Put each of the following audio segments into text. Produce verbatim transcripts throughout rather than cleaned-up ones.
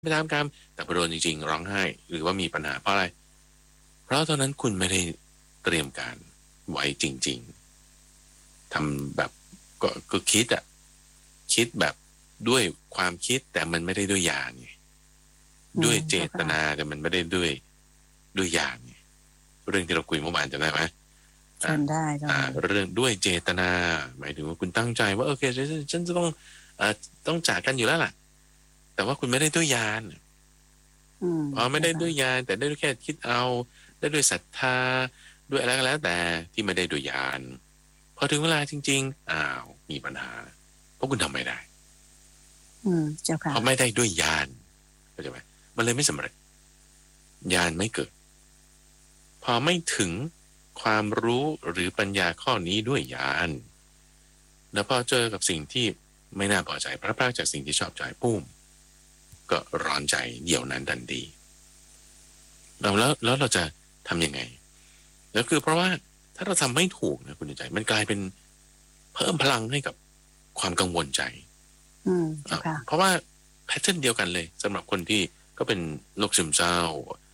ไปตามกรรมแต่พอโดนจริงๆร้องไห้หรือว่ามีปัญหาเพราะอะไรเพราะตอนนั้นคุณไม่ได้เตรียมการไว้จริงๆทำแบบก็ก็คิดอะคิดแบบด้วยความคิดแต่มันไม่ได้ด้วยญาณไงด้วยเจตนาแต่มันไม่ได้ด้วยด้วยญาณไงเรื่องที่เราคุยเมื่อวานจำได้ไหมจำได้อ่าเรื่องด้วยเจตนาหมายถึงว่าคุณตั้งใจว่าโอเคฉันฉันจะต้องอ่าต้องจากกันอยู่แล้วล่ะแต่ว่าคุณไม่ได้ด้วยญาณพอไม่ได้ด้วยญาณแต่ได้ด้วยแค่คิดเอาได้ด้วยศรัทธาด้วยอะไรก็แล้วแต่ที่ไม่ได้ด้วยญาณพอถึงเวลาจริงๆอ้าวมีปัญหาเพราะคุณทำไม่ได้อืมเจ้าค่ะเพราะไม่ได้ด้วยญาณเข้าใจไหมมันเลยไม่สำเร็จญาณไม่เกิดพอไม่ถึงความรู้หรือปัญญาข้อนี้ด้วยญาณแล้วพอเจอกับสิ่งที่ไม่น่าพอใจพระพรากจากสิ่งที่ชอบใจปุ้มก็ร้อนใจเดี๋ยวนั้นทันทีแล้วแล้วแล้วเราจะทำยังไงแล้วคือเพราะว่าถ้าเราทำไม่ถูกนะคุณใจมันกลายเป็นเพิ่มพลังให้กับความกังวลใจอืมค่ะเพราะว่าแพทเทิร์นเดียวกันเลยสำหรับคนที่ก็เป็นโรคซึมเศร้า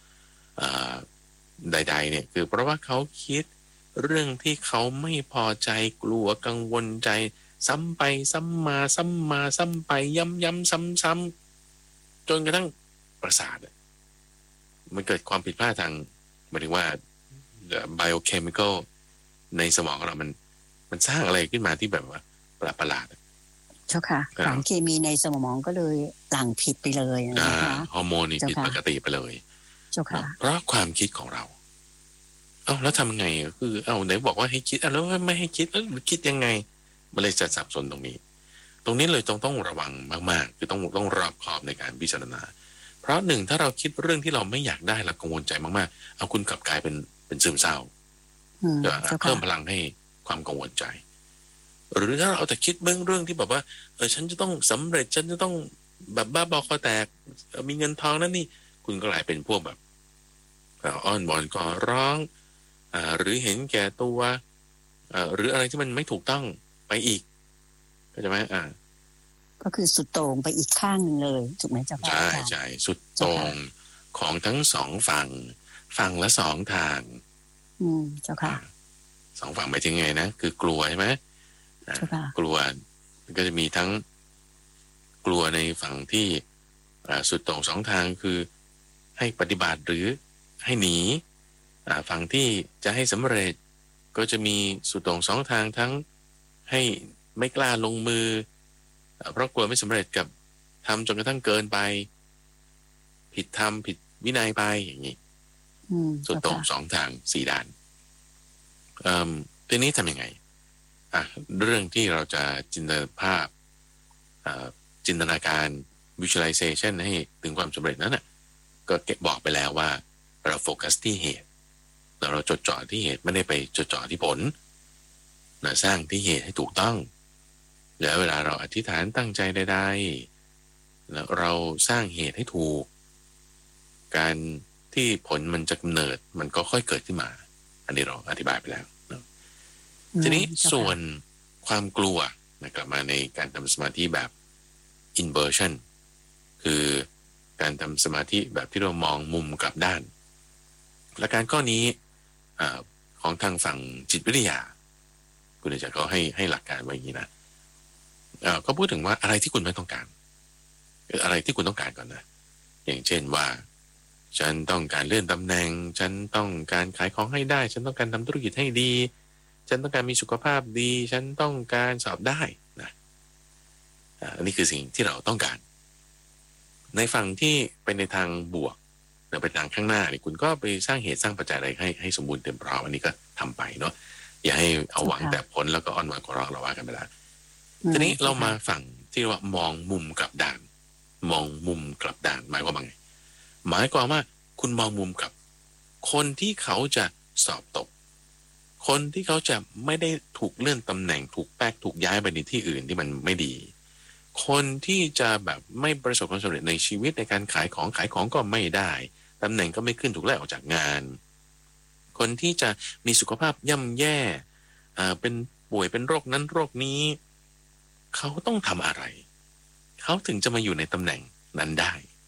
ใดๆเนี่ยคือเพราะว่าเขาคิดเรื่องที่เขาไม่พอใจกลัวกังวลใจซ้ำไปซ้ำมาซ้ำมาซ้ำไปย้ำๆซ้ำๆจนกระทั่งประสาทมันเกิดความผิดพลาดทางหมายถึงว่า biochemical ในสมองของเรามันมันสร้างอะไรขึ้นมาที่แบบว่าประหลาดเจ้าค่ะสารเคมีในสมองก็เลยหลั่งผิดไปเลยนะคะฮอร์โมนนี่ผิดปกติไปเลยเจ้าค่ะเพราะความคิดของเราเอ้าแล้วทำไงคือเอ้าไหนบอกว่าให้คิดแล้วไม่ให้คิดแล้วคิดยังไงมันเลยจะสับสนตรงนี้ตรงนี้เลยต้องต้องระวังมากๆคือต้องต้องรอบคอบในการพิจารณาเพราะหนึ่งถ้าเราคิดเรื่องที่เราไม่อยากได้เรากังวลใจมากๆเอาคุณกลับกลายเป็นเป็นซึมเศร้าเพิ่มพลังให้ความกังวลใจหรือถ้าเราแต่คิดเรื่องเรื่องที่แบบว่าเออฉันจะต้องสำเร็จฉันจะต้องแบบบ้าบอคอแตกมีเงินทองนั่นนี่คุณก็กลายเป็นพวกแบบอ้อนวอนก่อร้องอ่าหรือเห็นแก่ตัวอ่าหรืออะไรที่มันไม่ถูกต้องไปอีกเข้าใจไหมอ่าก็คือสุดโต่งไปอีกข้างนึงเลยถูกไหมเจ้าค่ะใช่ใช่สุดโต่งของทั้งสองฝั่งฝั่งละสองทางอืมเจ้าค่ะสองฝั่งหมายถึงไงนะคือกลัวใช่ไหมกลัวก็จะมีทั้งกลัวในฝั่งที่สุดโต่งสองทางคือให้ปฏิบัติหรือให้หนีฝั่งที่จะให้สำเร็จก็จะมีสุดโต่งสองทางทั้งให้ไม่กล้าลงมือเพราะกลัวไม่สำเร็จกับทำจนกระทั่งเกินไปผิดธรรมผิดวินัยไปอย่างนี้สุดโต่งสองทางสี่ด้านทีนี้ทำยังไงอ่ะเรื่องที่เราจะจินตนาภาพจินตนาการ visualization ให้ถึงความสำเร็จนั้นน่ะก็เก็บบอกไปแล้วว่าเราโฟกัสที่เหตุเราจดจ่อที่เหตุไม่ได้ไปจดจ่อที่ผลนะสร้างที่เหตุให้ถูกต้องแล้วเวลาเราอธิษฐานตั้งใจใดๆแล้วเราสร้างเหตุให้ถูกการที่ผลมันจะกำเนิดมันก็ค่อยเกิดขึ้นมาอันนี้เราอธิบายไปแล้วนะทีนี้ส่วนความกลัวนะกลับมาในการทำสมาธิแบบ inversion คือการทำสมาธิแบบที่เรามองมุมกลับด้านและการข้อนี้อของทางฝั่งจิตวิทยาคุณอาจารย์เขาให้ให้หลักการไว้อย่างนี้นะเขาพูดถึงว่าอะไรที่คุณไม่ต้องการอะไรที่คุณต้องการก่อนนะอย่างเช่นว่าฉันต้องการเลื่อนตำแหน่งฉันต้องการขายของให้ได้ฉันต้องการทำธุรกิจให้ดีฉันต้องการมีสุขภาพดีฉันต้องการสอบได้นะอันนี้คือสิ่งที่เราต้องการในฝั่งที่เป็นในทางบวกหรือไปทางข้างหน้านี่คุณก็ไปสร้างเหตุสร้างปัจจัยอะไรให้ให้สมบูรณ์เต็มพร้อมอันนี้ก็ทำไปเนาะอย่าให้เอาหวังแต่ผลแล้วก็อ้อนวอนขอร้องเราว่ากันไปแล้วทีนี้เรามาฝั่งที่ว่ามองมุมกลับด้านมองมุมกลับด้านหมายความว่าไงหมายความว่าคุณมองมุมกลับคนที่เขาจะสอบตกคนที่เขาจะไม่ได้ถูกเลื่อนตำแหน่งถูกแป๊กถูกย้ายไปในที่อื่นที่มันไม่ดีคนที่จะแบบไม่ประสบความสำเร็จในชีวิตในการขายของขายของก็ไม่ได้ตำแหน่งก็ไม่ขึ้นถูกไล่ออกจากงานคนที่จะมีสุขภาพย่ำแย่อ่าเป็นป่วยเป็นโรคนั้นโรคนี้เขาต้องทำอะไรเขาถึงจะมาอยู่ในตำแหน่งนั้นได้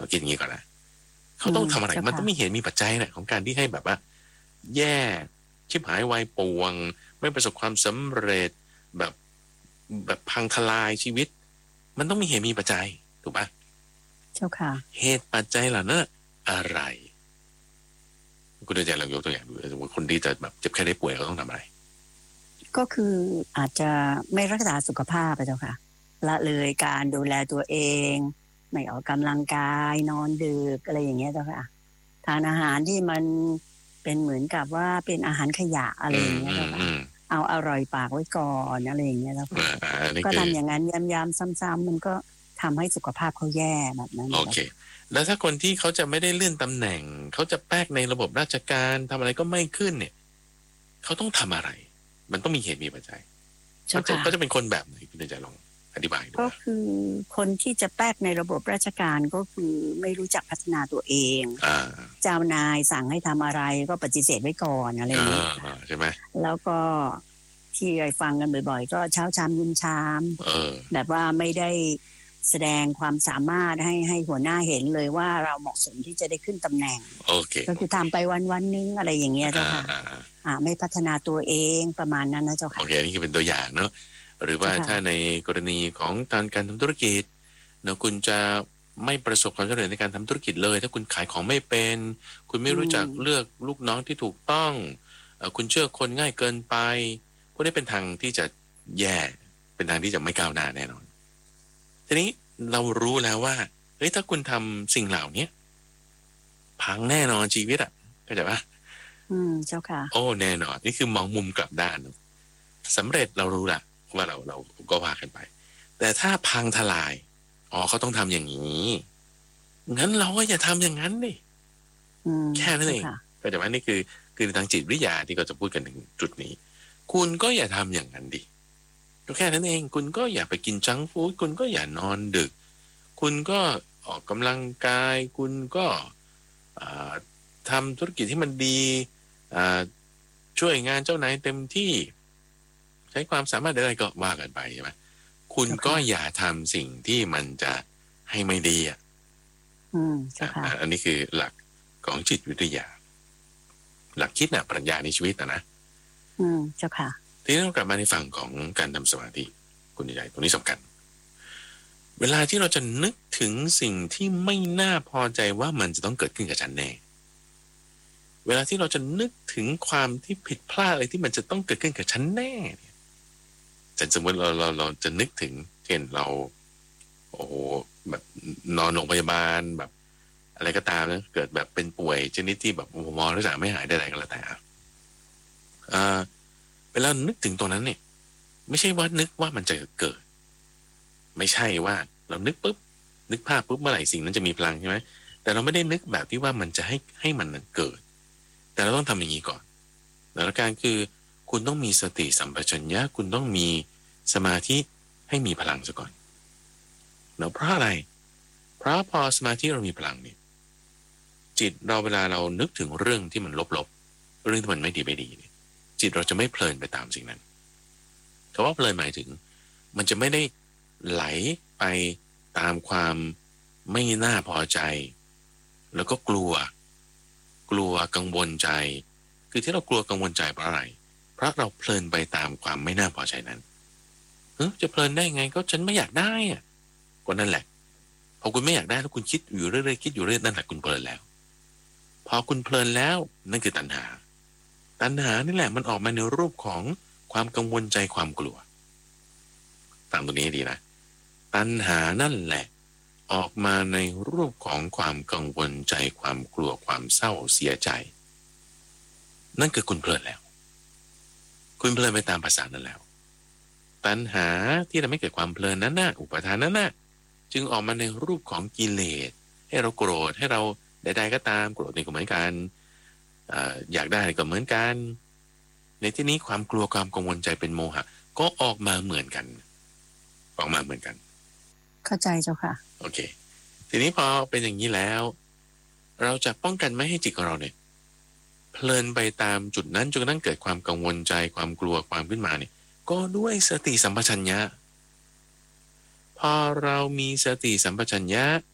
คิดอย่างนี้ก่อนนะเขาต้องทำอะไรมันต้องมีเหตุมีปัจจัยแหละของการที่ให้แบบว่าแย่ชิบหายวายป่วงไม่ประสบความสำเร็จแบบแบบพังทลายชีวิตมันต้องมีเหตุมีปัจจัยถูกปะเจ้าค่ะเหตุปัจจัยเหล่านั้นอะไรคุณอาจารย์ลองยกตัวอย่างดูสมมติคนที่จะแบบเจ็บแค่ได้ป่วยเขาต้องทำอะไรก็คืออาจจะไม่รักษาสุขภาพไปเจ้าค่ะละเลยการดูแลตัวเองไม่ออกกำลังกายนอนดึกอะไรอย่างเงี้ยเจ้าค่ะทานอาหารที่มันเป็นเหมือนกับว่าเป็นอาหารขยะอะไรอย่างเงี้ยเจ้าค่ะเอาอร่อยปากไว้ก่อนอะไรอย่างเงี้ยเจ้าค่ะก็ทำอย่างนั้นย้ำๆซ้ำๆมันก็ทำให้สุขภาพเขาแย่แบบนั้นโอเคแล้วถ้าคนที่เขาจะไม่ได้เลื่อนตำแหน่งเขาจะแป๊กในระบบราชการทำอะไรก็ไม่ขึ้นเนี่ยเขาต้องทำอะไรมันต้องมีเหตุมีปัจจัยเขาจะเขาจะเป็นคนแบบไหนคุณอาจารย์ลองอธิบายดูก็คือคนที่จะแป๊กในระบบราชการก็คือไม่รู้จักพัฒนาตัวเองเจ้านายสั่งให้ทำอะไรก็ปฏิเสธไว้ก่อนอะไรอย่างนี้ใช่ไหมแล้วก็ที่เราฟังกันบ่อยๆก็เช้าชามเย็นชามแบบว่าไม่ได้แสดงความสามารถให้ให้หัวหน้าเห็นเลยว่าเราเหมาะสมที่จะได้ขึ้นตำแหน่งก็คือทำไปวันวันนึงอะไรอย่างเงี้ยเจ้าค่ะอ่าไม่พัฒนาตัวเองประมาณนั้นนะเจ้าค่ะโอเคนี่คือเป็นตัวอย่างเนาะหรือว่าถ้าในกรณีของการการทำธุรกิจเนาะคุณจะไม่ประสบความสำเร็จในการทำธุรกิจเลยถ้าคุณขายของไม่เป็นคุณไม่รู้จักเลือกลูกน้องที่ถูกต้องคุณเชื่อคนง่ายเกินไปพวกนี้เป็นทางที่จะแย่เป็นทางที่จะไม่ก้าวหน้าแน่นอนทีนี้เรารู้แล้วว่าเฮ้ยถ้าคุณทำสิ่งเหล่านี้พังแน่นอนชีวิตอ่ะเข้าใจปะอืมเจ้าค่ะโอ้แน่นอนนี่คือมองมุมกลับด้านสำเร็จเรารู้ละว่าเราเราก็ว่ากันไปแต่ถ้าพังทลายอ๋อเขาต้องทำอย่างนี้งั้นเราก็อย่าทำอย่างนั้นดิแค่นั้นเองเข้าใจไหมนี่คือคือทางจิตวิทยาที่เขาจะพูดกันถึงจุดนี้คุณก็อย่าทำอย่างนั้นดิก็แค่นั้นเองคุณก็อย่าไปกินจังก์ฟู้ดคุณก็อย่านอนดึกคุณก็ออกกำลังกายคุณก็ทำธุรกิจที่มันดีช่วยงานเจ้านายเต็มที่ใช้ความสามารถอะไรก็ว่ากันไปใช่ไหมคุณก็อย่าทำสิ่งที่มันจะให้ไม่ดีอ่ะอืมใช่ค่ะอันนี้คือหลักของจิตวิทยาหลักคิดน่ะปรัชญาในชีวิตนะนะอืมเจ้าค่ะทีนี้เรากลับมาในฝั่งของการทำสมาธิคุณใหญ่ตรงนี้สำคัญเวลาที่เราจะนึกถึงสิ่งที่ไม่น่าพอใจว่ามันจะต้องเกิดขึ้นกับฉันแน่เวลาที่เราจะนึกถึงความที่ผิดพลาดอะไรที่มันจะต้องเกิดขึ้นกับฉันแน่เนี่ยแต่สมมติเราเราเราจะนึกถึงเช่นเราโอ้โหแบบนอนโรงพยาบาลแบบอะไรก็ตามนะเกิดแบบเป็นป่วยชนิดที่แบบมองรักษาไม่หายได้ๆก็แล้วแต่อ่าเวลานึกถึงตรงนั้นเนี่ยไม่ใช่ว่านึกว่ามันจะเกิดไม่ใช่ว่าเรานึกปุ๊บนึกภาพปุ๊บเมื่อไหร่สิ่งนั้นจะมีพลังใช่ไหมแต่เราไม่ได้นึกแบบที่ว่ามันจะให้ให้มันเกิดแต่เราต้องทำอย่างนี้ก่อนหลักการคือคุณต้องมีสติสัมปชัญญะคุณต้องมีสมาธิให้มีพลังซะก่อนแล้วเพราะอะไรเพราะพอสมาธิเรามีพลังเนี่ยจิตเราเวลาเรานึกถึงเรื่องที่มันลบๆเรื่องที่มันไม่ดีไม่ดีเนี่ยจิตเราจะไม่เพลินไปตามสิ่งนั้นคำว่าเพลินหมายถึงมันจะไม่ได้ไหลไปตามความไม่น่าพอใจแล้วก็กลัวกลัวกังวลใจคือที่เรากลัวกังวลใจเพราะอะไรเพราะเราเพลินไปตามความไม่น่าพอใจนั้นเออจะเพลินได้ไงก็ฉันไม่อยากได้อ่ะก็นั่นแหละพอคุณไม่อยากได้แล้วคุณคิดอยู่เรื่อยๆคิดอยู่เรื่อยนั่นแหละคุณเพลินแล้วพอคุณเพลินแล้วนั่นคือตัณหาตัณหานี่แหละมันออกมาในรูปของความกังวลใจความกลัวฟังตรงนี้ให้ดีนะตัณหานั่นแหละออกมาในรูปของความกังวลใจความกลัวความเศร้าเสียใจนั่นคือคุณเพลินแล้วคุณเพลินไปตามภาษานั้นแล้วตัณหาที่ทำให้เกิดความเพลินนั้นน่ะอุปทานนั้นน่ะจึงออกมาในรูปของกิเลสให้เราโกรธให้เราใดๆก็ตามโกรธนี่ก็เหมือนกันอยากได้ก็เหมือนกันในที่นี้ความกลัวความกังวลใจเป็นโมหะก็ออกมาเหมือนกันออกมาเหมือนกันเข้าใจเจ้าค่ะโอเคทีนี้พอเป็นอย่างนี้แล้วเราจะป้องกันไม่ให้จิตของเราเนี่ยเพลินไปตามจุดนั้นจนกระทั่งเกิดความกังวลใจความกลัวความขึ้นมาเนี่ยก็ด้วยสติสัมปชัญญะพอเรามีสติสัมปชัญญะ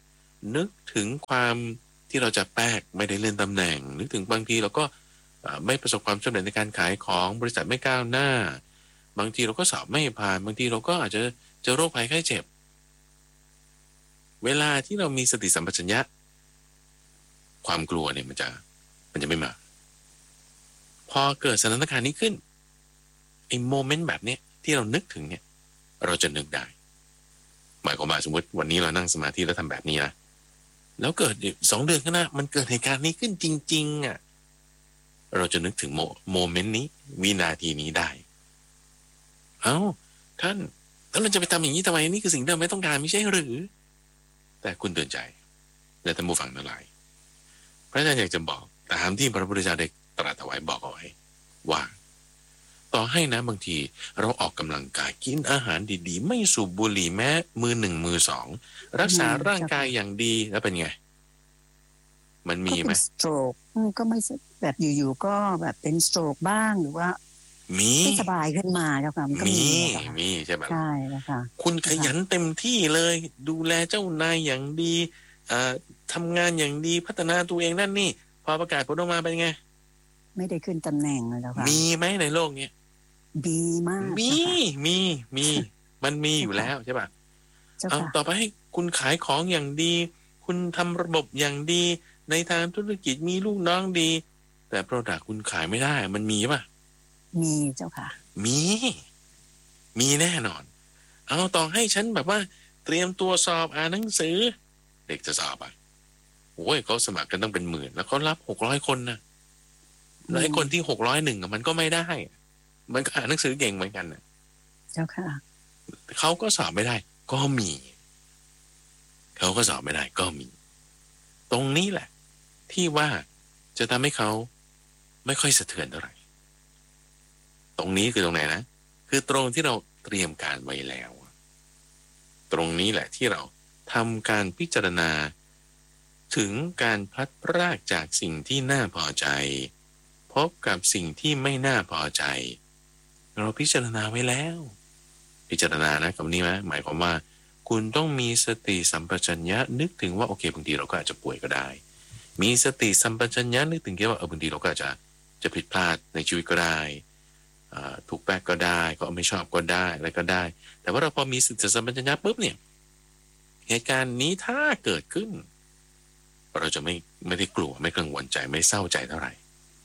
นึกถึงความที่เราจะแป๊กไม่ได้เลื่อนตำแหน่งนึกถึงบางทีเราก็ไม่ประสบความสำเร็จในการขายของบริษัทไม่ก้าวหน้าบางทีเราก็สอบไม่ผ่านบางทีเราก็อาจจะเจอโรคภัยไข้เจ็บเวลาที่เรามีสติสัมปชัญญะความกลัวเนี่ยมันจะมันจะไม่มาพอเกิดสถานการณ์นี้ขึ้นไอ้โมเมนต์แบบนี้ที่เรานึกถึงเนี่ยเราจะนึกได้หมายความว่าสมมติวันนี้เรานั่งสมาธิแล้วทำแบบนี้นะแล้วเกิดสองเดือนข้างหน้ามันเกิดเหตุการณ์นี้ขึ้นจริงๆอ่ะเราจะนึกถึงโมโมเมนต์นี้วินาทีนี้ได้เอ้าท่านแล้วเราจะไปทำอย่างนี้ทำไมนี่คือสิ่งที่เราไม่ต้องการไม่ใช่หรือแต่คุณเตือนใจและท่านผู้ฟังทั้งหลายพระอาจารย์อยากจะบอกตามที่พระพุทธเจ้าได้ตรัสเอาไว้บอกเอาไว้ว่าต่อให้นะบางทีเราออกกำลังกายกินอาหารดีๆไม่สูบบุหรี่แม้มือหนึ่งมือสองรักษาร่างกายอย่างดีแล้วเป็นไงมันมีไหมสโตรกก็ไม่แบบอยู่ๆก็แบบเป็นสโตรกบ้างหรือว่ามีไม่สบายขึ้นมาแล้วค่ะมันก็มีมีใช่ไหมใช่แล้วค่ะคุณขยันเต็มที่เลยดูแลเจ้านายอย่างดีอ่าทำงานอย่างดีพัฒนาตัวเองนั่นนี่พอประกาศผลออกมาเป็นไงไม่ได้ขึ้นตำแหน่งเลยแล้วค่ะมีไหมในโลกนี้ดีมากมีมีมีมันมีอยู่แล้วใช่ป่ะเอาต่อไปให้คุณขายของอย่างดีคุณทำระบบอย่างดีในทางธุรกิจมีลูกน้องดีแต่โปรดักต์คุณขายไม่ได้มันมีป่ะมีเจ้าค่ะมีมีแน่นอนเอาต่อให้ฉันแบบว่าเตรียมตัวสอบอ่านหนังสือเด็กจะสอบอ่ะโอ้ยเขาสมัครกันต้องเป็นหมื่นแล้วเขารับหกร้อยคนนะแล้วไอ้คนที่หกร้อยหนึ่งมันก็ไม่ได้มันก็อ่านหนังสือเก่งเหมือนกันนะเจ้าค่ะเขาก็สอบไม่ได้ก็มีเขาก็สอบไม่ได้ก็มีตรงนี้แหละที่ว่าจะทำให้เขาไม่ค่อยสะเทือนเท่าไหร่ตรงนี้คือตรงไหนนะคือตรงที่เราเตรียมการไว้แล้วตรงนี้แหละที่เราทำการพิจารณาถึงการพลัดพรากจากสิ่งที่น่าพอใจพบกับสิ่งที่ไม่น่าพอใจเราพิจารณาไว้แล้วพิจารณานะคำนี้ไหมหมายความว่าคุณต้องมีสติสัมปชัญญะนึกถึงว่าโอเคบางทีเราก็อาจจะป่วยก็ได้มีสติสัมปชัญญะนึกถึงแค่ว่าเออบางทีเราก็อาจจะจะผิดพลาดในชีวิตก็ได้ถูกแปลกก็ได้ก็ไม่ชอบก็ได้อะไรก็ได้แต่ว่าเราพอมีสติสัมปชัญญะปุ๊บเนี่ยเหตุการณ์นี้ถ้าเกิดขึ้นเราจะไม่ไม่ได้กลัวไม่กังวลใจไม่เศร้าใจเท่าไหร่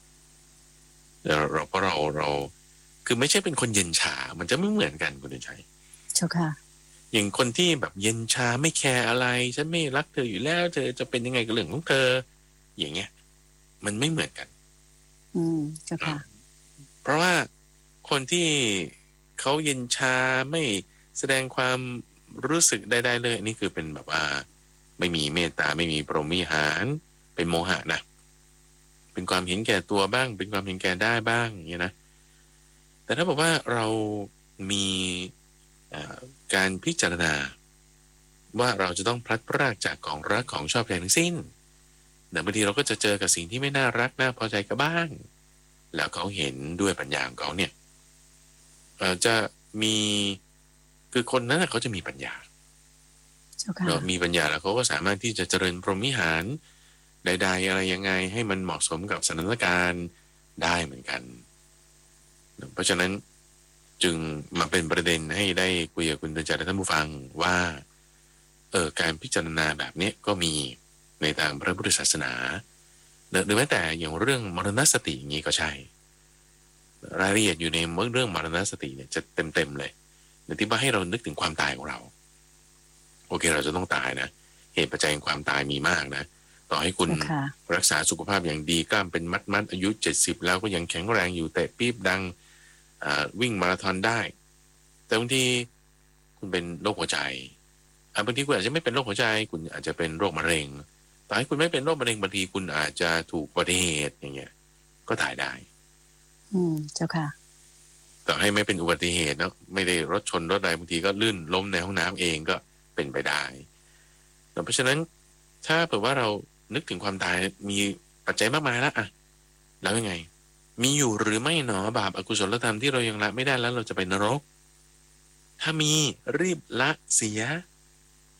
เราเพราะเราเราคือไม่ใช่เป็นคนเย็นชามันจะไม่เหมือนกันคุณเดชชัยเจ้าค่ะอย่างคนที่แบบเย็นชาไม่แคร์อะไรฉันไม่รักเธออยู่แล้วเธอจะเป็นยังไงกับเรื่องของเธออย่างเงี้ยมันไม่เหมือนกันอืมเจ้าค่ะเพราะว่าคนที่เขาเย็นชาไม่แสดงความรู้สึกใดๆเลยนี่คือเป็นแบบว่าไม่มีเมตตาไม่มีพรหมิหารเป็นโมหะนะเป็นความเห็นแก่ตัวบ้างเป็นความเห็นแก่ได้บ้างอย่างเงี้ยนะแต่ถ้าบอกว่าเรามีการพิจารณาว่าเราจะต้องพลัดพรากจากของรักของชอบใจทั้งสิ้นแต่บางทีเราก็จะเจอกับสิ่งที่ไม่น่ารักน่าพอใจก็บ้างแล้วเขาเห็นด้วยปัญญาของเขาเนี่ยจะมีคือคนนั้นเขาจะมีปัญญาเรามีปัญญาแล้วเขาก็สามารถที่จะเจริญพรหมิหารใดๆอะไรยังไงให้มันเหมาะสมกับสถานการณ์ได้เหมือนกันเพราะฉะนั้นจึงมาเป็นประเด็นให้ได้คุยกับคุณเตือนใจและท่านผู้ฟังว่าเออการพิจารณาแบบนี้ก็มีในทางพระพุทธศาสนาหรือแม้แต่อย่างเรื่องมรณสติอย่างนี้ก็ใช่รายละเอียดอยู่ในเรื่องมรณสติเนี่ยจะเต็มๆเลยในที่ว่าให้เรานึกถึงความตายของเราโอเคเราจะต้องตายนะเหตุปัจจัยของความตายมีมากนะต่อให้คุณรักษาสุขภาพอย่างดีกล้ามเป็นมัดๆอายุเจ็ดสิบแล้วก็ยังแข็งแรงอยู่เตะปี๊บดังวิ่งมาราธอนได้แต่บางทีคุณเป็นโรคหัวใจบางทีคุณอาจจะไม่เป็นโรคหัวใจคุณอาจจะเป็นโรคมะเร็งต่อให้คุณไม่เป็นโรคมะเร็งบางทีคุณอาจจะถูกอุบัติเหตุอย่างเงี้ยก็ตายได้อืมเจ้าค่ะต่อให้ไม่เป็นอุบัติเหตุเนาะไม่ได้รถชนรถใดบางทีก็ลื่นล้มในห้องน้ำเองก็เป็นไปได้เพราะฉะนั้นถ้าเผื่อว่าเรานึกถึงความตายมีปัจจัยมากมายแล้วอะแล้วยังไงมีอยู่หรือไม่หนอบาปอกุศลธรรมที่เรายังละไม่ได้แล้วเราจะไปนรกถ้ามีรีบละเสีย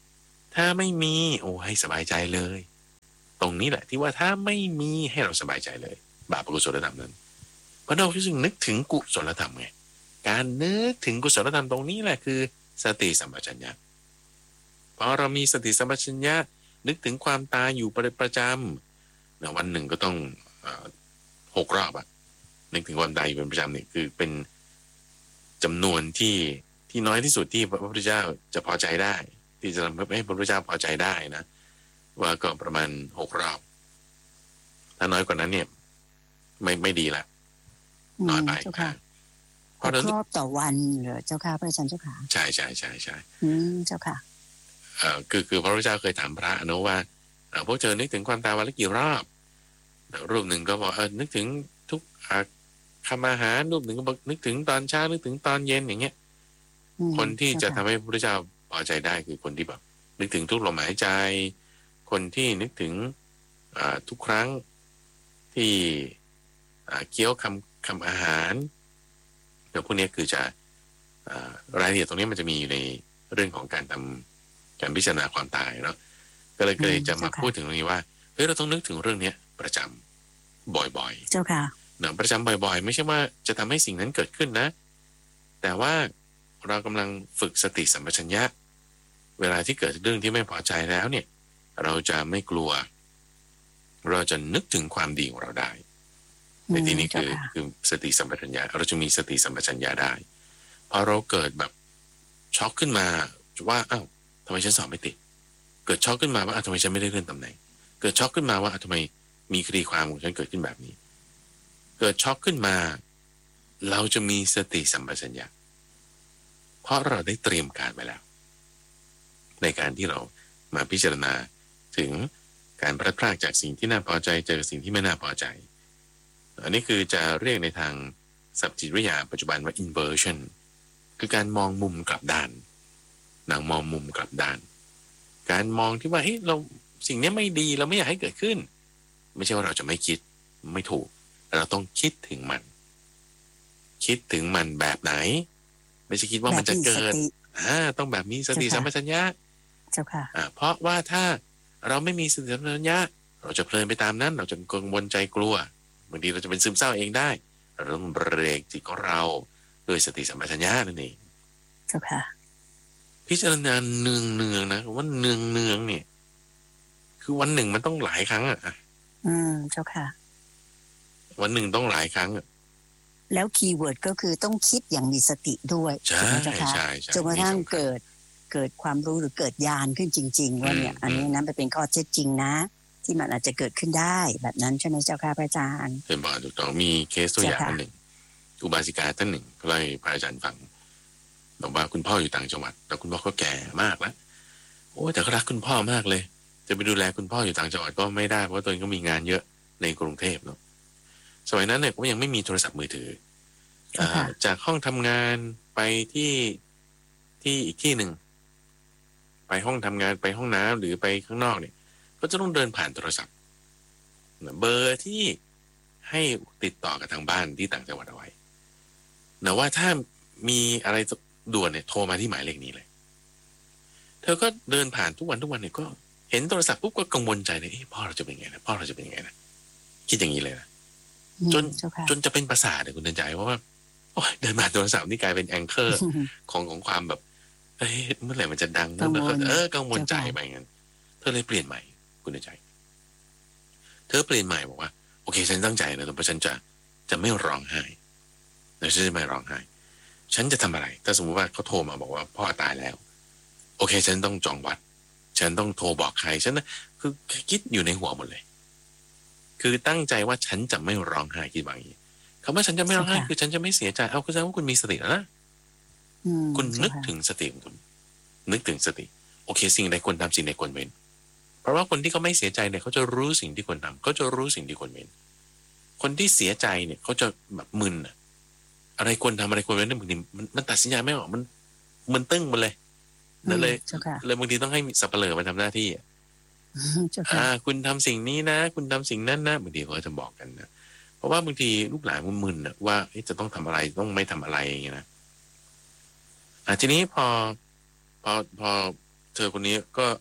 ถ้าไม่มีโอ้ให้สบายใจเลยตรงนี้แหละที่ว่าถ้าไม่มีให้เราสบายใจเลยบาปอกุศลธรรมนั้นเพราะเราจึงนึกถึงกุศลธรรมไงการนึกถึงกุศลธรรมตรงนี้แหละคือสติสัมปชัญญะพอเรามีสติสัมปชัญญะนึกถึงความตายอยู่ประประจำนะวันหนึ่งก็ต้องหกรอบอะนึกถึงความตายอยู่เป็นประจำเนี่ยคือเป็นจำนวนที่ที่น้อยที่สุดที่พระพุทธเจ้าจะพอใจได้ที่จะทำให้พระพุทธเจ้าพอใจได้นะว่าก็ประมาณหกรอบถ้าน้อยกว่านั้นเนี่ยไม่ไม่ดีละน้อยไปค่ะเพราะรอบต่อวันเหรอเจ้าค่ะพระอาจารย์เจ้าค่ะใช่ใช่ใช่ใช่อืมเจ้าค่ะเอ่อคือคือพระพุทธเจ้าเคยถามพระนะว่าพวกเธอนึกถึงความตายวันละกี่รอบรูปหนึ่งก็บอกเออนึกถึงทุกคำอาหารรูปหนึ่งก็บอกนึกถึงตอนเช้านึกถึงตอนเย็นอย่างเงี้ยคนที่จะทำให้พระพุทธเจ้าพอใจได้คือคนที่แบบนึกถึงทุกลมหายใจคนที่นึกถึงทุกครั้งที่เคี้ยวคำคำอาหารเดี๋ยวพวกนี้คือจะรายละเอียดตรงนี้มันจะมีอยู่ในเรื่องของการทำการพิจารณาความตายเนาะก็เลยเลยจะมาพูดถึงตรงนี้ว่าเฮ้ยเราต้องนึกถึงเรื่องนี้ประจำบ่อยๆเจ้าค่ะเนาะประจำบ่อยๆไม่ใช่ว่าจะทำให้สิ่งนั้นเกิดขึ้นนะแต่ว่าเรากำลังฝึกสติสัมปชัญญะเวลาที่เกิดเรื่องที่ไม่พอใจแล้วเนี่ยเราจะไม่กลัวเราจะนึกถึงความดีของเราได้ในที่นี้คือคือสติสัมปชัญญะเราจะมีสติสัมปชัญญะได้พอเราเกิดแบบช็อกขึ้นมาว่าอ้าวทำไมฉันสอบไม่ติดเกิดช็อกขึ้นมาว่าอ้าวทำไมฉันไม่ได้เลื่อนตำแหน่งเกิดช็อกขึ้นมาว่าทำไมมีคดีความของฉันเกิดขึ้นแบบนี้เกิดช็อกขึ้นมาเราจะมีสติสัมปชัญญะเพราะเราได้เตรียมการไว้แล้วในการที่เรามาพิจารณาถึงการพลัดพรากจากสิ่งที่น่าพอใจเจอสิ่งที่ไม่น่าพอใจอันนี้คือจะเรียกในทางศัพท์จิตวิทยาปัจจุบันว่า inversion คือการมองมุมกลับด้านนางมองมุมกลับด้านการมองที่ว่าเฮ้ยเราสิ่งนี้ไม่ดีเราไม่อยากให้เกิดขึ้นไม่ใช่ว่าเราจะไม่คิดไม่ถูกเราต้องคิดถึงมันคิดถึงมันแบบไหนไม่ใช่คิดว่ามันจะเกิดอ่าต้องแบบมีสติสัมปชัญญะเจ้าค่ะอ่าเพราะว่าถ้าเราไม่มีสติสัมปชัญญะเราจะเพลินไปตามนั้นเราจะกังวลใจกลัวบางทีเราจะเป็นซึมเศร้าเองได้เราต้องเบรกจิตของเราโดยสติสัมปชัญญะนั่นเองเจ้าค่ะพิจารณาเนืองเนืองนะว่าเนืองเนืองเนี่ยคือวันหนึ่งมันต้องหลายครั้งอ่ะอืมเจ้าค่ะวันหนึ่งต้องหลายครั้งอ่ะแล้วคีย์เวิร์ดก็คือต้องคิดอย่างมีสติด้วยใช่ใช่ใช่จนกระทั่งเกิดเกิดความรู้หรือเกิดญาณขึ้นจริงๆว่าเนี่ยอันนี้นั้นเป็นข้อเท็จจริงนะที่มันอาจจะเกิดขึ้นได้แบบนั้นใช่ไหมเจ้าค่ะพระอาจารย์เป็นบอกถูกต้องมีเคสตัวอย่างหนึ่งอุบาสิกาท่านหนึ่งเล่าให้พระอาจารย์ฟังบอกว่าคุณพ่ออยู่ต่างจังหวัดแล้วคุณพ่อก็แก่มากแล้วโอ้แต่ก็รักคุณพ่อมากเลยจะไปดูแลคุณพ่ออยู่ต่างจังหวัดก็ไม่ได้เพราะตัวเองก็มีงานเยอะในกรุงเทพเนาะสมัยนั้นเนี่ยก็ยังไม่มีโทรศัพท์มือถือจากห้องทำงานไปที่ที่อีกที่หนึ่งไปห้องทำงานไปห้องน้ำหรือไปข้างนอกเนี่ยก็จะต้องเดินผ่านโทรศัพท์เบอร์ที่ให้ติดต่อกับทางบ้านที่ต่างจังหวัดเอาไว้แต่ว่าถ้ามีอะไรด่วนเนี่ยโทรมาที่หมายเลขนี้เลยเธอก็เดินผ่านทุกวันทุกวันเนี่ยก็เห็นโทรศัพท์ปุ๊บก็กังวลใจเลยพ่อเราจะเป็นไงนะพ่อเราจะเป็นยังไงนะคิดอย่างนี้เลยนะจนจนจะเป็นประสาทเลยคุณเดินใจเพราะว่าโอ้ยเดินผ่านโทรศัพท์นี่กลายเป็นแองเกอร์ของของความแบบเอ้ยเมื่อไหร่มันจะดังเมื่อไหร่เออกังวลใจไปงั้นเธอเลยเปลี่ยนใหม่คุณเดินใจเธอเปลี่ยนใหม่บอกว่าโอเคฉันตั้งใจนะเพราะฉันจะจะไม่ร้องไห้แล้วฉันจะไม่ร้องไห้ฉันจะทำอะไรถ้าสมมติว่าเขาโทรมาบอกว่าพ่อตายแล้วโอเคฉันต้องจองวัดฉันต้องโทรบอกใครฉันนะคือคิดอยู่ในหัวหมดเลยคือตั้งใจว่าฉันจะไม่ร้องไห้คิดว่าอย่างนี้คำว่าฉันจะไม่ร้องไห้คือฉันจะไม่เสียใจเอาคือแสดงว่าคุณมีสติแล้วนะคุณนึกถึงสติของคุณนึกถึงสติโอเคสิ่งใดควรทำสิ่งใดควรเว้นเพราะว่าคนที่เขาไม่เสียใจเนี่ยเขาจะรู้สิ่งที่ควรทำเขาจะรู้สิ่งที่ควรเว้นคนที่เสียใจเนี่ยเขาจะแบบมึนอะไรควรทำอะไรควรเว้นบางทีมันมันตัดสินใจไม่ออกมันมันตึ้งหมดเลยนั่นเลยเลยบางทีต้องให้สับเปลือมาทำหน้าที่อ่าคุณทำสิ่งนี้นะคุณทำสิ่งนั้นนะบางทีเขาจะบอกกันนะเพราะว่าบางทีลูกหลานมันมึนนะว่าจะต้องทำอะไรต้องไม่ทำอะไรอย่างเงี้ยนะอ่าทีนี้พอพอพอเธอคนนี้ก็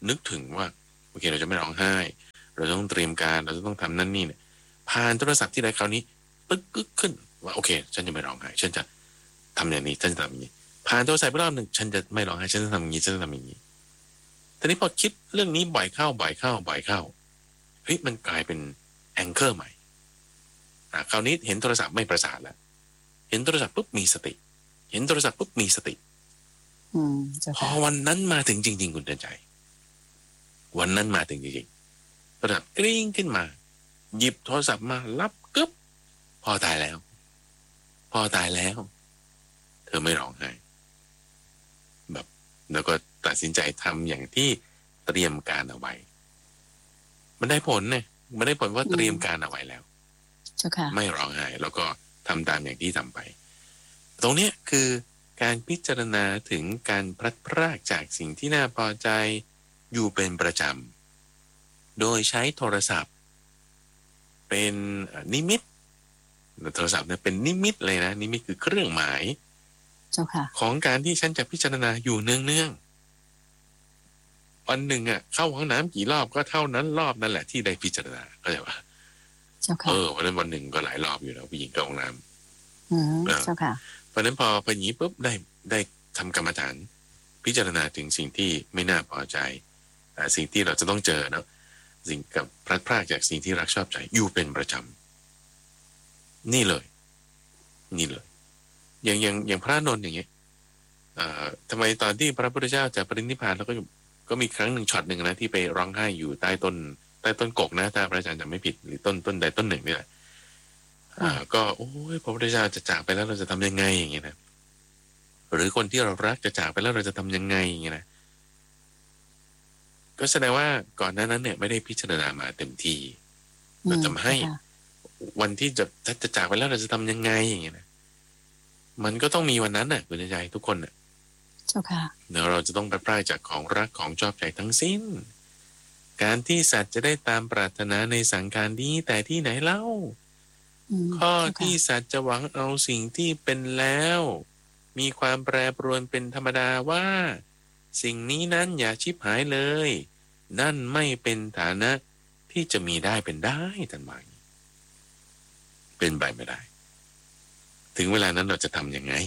นึกถึงว่าโอเคเราจะไม่ร้องไห้เราต้องเตรียมการเราจะต้องทำนั่นนี่เนี่ยผ่านโทรศัพท์ที่ใดคราวนี้ปึ๊กกึกขึ้นว่าโอเคฉันจะไม่ร้องไห้ฉันจะทำอย่างนี้ฉันจะทำอย่างนี้ผ่านโทรศัพท์ไปรอบหนึ่งฉันจะไม่ร้องไห้ฉันจะทำอย่างนี้ฉันจะทำอย่างนี้ทีนี้พอคิดเรื่องนี้บ่อยเข้าบ่อยเข้าบ่อยเข้าเฮ้ยมันกลายเป็นแองเกอร์ใหม่อ่าคราวนี้เห็นโทรศัพท์ไม่ประสานแล้วเห็นโทรศัพท์ปุ๊บมีสติเห็นโทรศัพท์ปุ๊บมีสติพอวันนั้นมาถึงจริงๆคุณเตือนใจวันนั้นมาถึงจริงๆโทรศัพท์กริ้งขึ้นมาหยิบโทรศัพท์มารับกึ๊บพ่อตายแล้วพ่อตายแล้วเธอไม่ร้องไห้แบบแล้วก็ตัดสินใจทำอย่างที่เตรียมการเอาไว้มันได้ผลเนี่ยมันได้ผลว่าเตรียมการเอาไว้แล้วไม่ร้องไห้แล้วก็ทำตามอย่างที่ทำไปตรงนี้คือการพิจารณาถึงการพลัดพรากจากสิ่งที่น่าพอใจอยู่เป็นประจำโดยใช้โทรศัพท์เป็นนิมิตโทรศัพท์เนี่ยเป็นนิมิตเลยนะนิมิตคือเครื่องหมายของการที่ฉันจะพิจารณาอยู่เนืองๆวันหนึ่งอ่ะเข้าห้องน้ำกี่รอบก็เท่านั้นรอบนั่นแหละที่ได้พิจารณาเข้าใจปะเออวันนั้นวันหนึ่งก็หลายรอบอยู่แล้วผู้หญิงเข้าห้องน้ำอืมเจ้าค่ะเพราะนั้นพอพออย่างนี้ปุ๊บได้ได้ทำกรรมฐานพิจารณาถึงสิ่งที่ไม่น่าพอใจสิ่งที่เราจะต้องเจอเนาะสิ่งกับพลัดพรากจากสิ่งที่รักชอบใจอยู่เป็นประจำนี่เลยนี่เลยอย่างอย่างอย่างพระนนท์อย่างเงี้ยทำไมตอนที่พระพุทธเจ้าจะปรินิพพานแล้วก็ก็มีครั้งหนึ่งช็อตหนึ่งนะที่ไปร้องไห้อยู่ใต้ต้นใต้ต้นกกนะถ้าพระอาจารย์จำไม่ผิดหรือต้นต้นใดต้นหนึ่งนี่แหละอ่าก็โอ้ยพระพุทธเจ้าจะจากไปแล้วเราจะทำยังไงอย่างเงี้ยนะหรือคนที่เรารักจะจากไปแล้วเราจะทำยังไงอย่างเงี้ยนะก็แสดงว่าก่อนหน้านั้นเนี่ยไม่ได้พิจารณามาเต็มที่เราทำให้วันที่จะจะจากไปแล้วเราจะทำยังไงอย่างเงี้ยนะมันก็ต้องมีวันนั้นน่ะคุณใจทุกคนน่ะเจ้าค่ะเดี๋ยวเราจะต้องไปปลายจากของรักของชอบใจทั้งสิ้นการที่สัตว์จะได้ตามปรารถนาในสังขารนี้แต่ที่ไหนเล่าข้อที่สัตว์จะหวังเอาสิ่งที่เป็นแล้วมีความแปรปรวนเป็นธรรมดาว่าสิ่งนี้นั้นอย่าชิบหายเลยนั่นไม่เป็นฐานะที่จะมีได้เป็นได้ทันทีเป็นไปไม่ได้ถึงเวลานั้นเราจะทำยังไง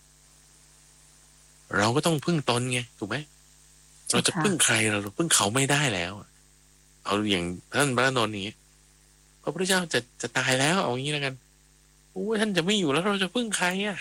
เราก็ต้องพึ่งตนไงถูกไหมเราจะพึ่งใครเราพึ่งเขาไม่ได้แล้วเอาอย่างท่านพระนนท์นี้พระพุทธเจ้าจะจะตายแล้วเอาอย่างนี้แล้วกันโอ้ท่านจะไม่อยู่แล้วเราจะพึ่งใครอ่ะ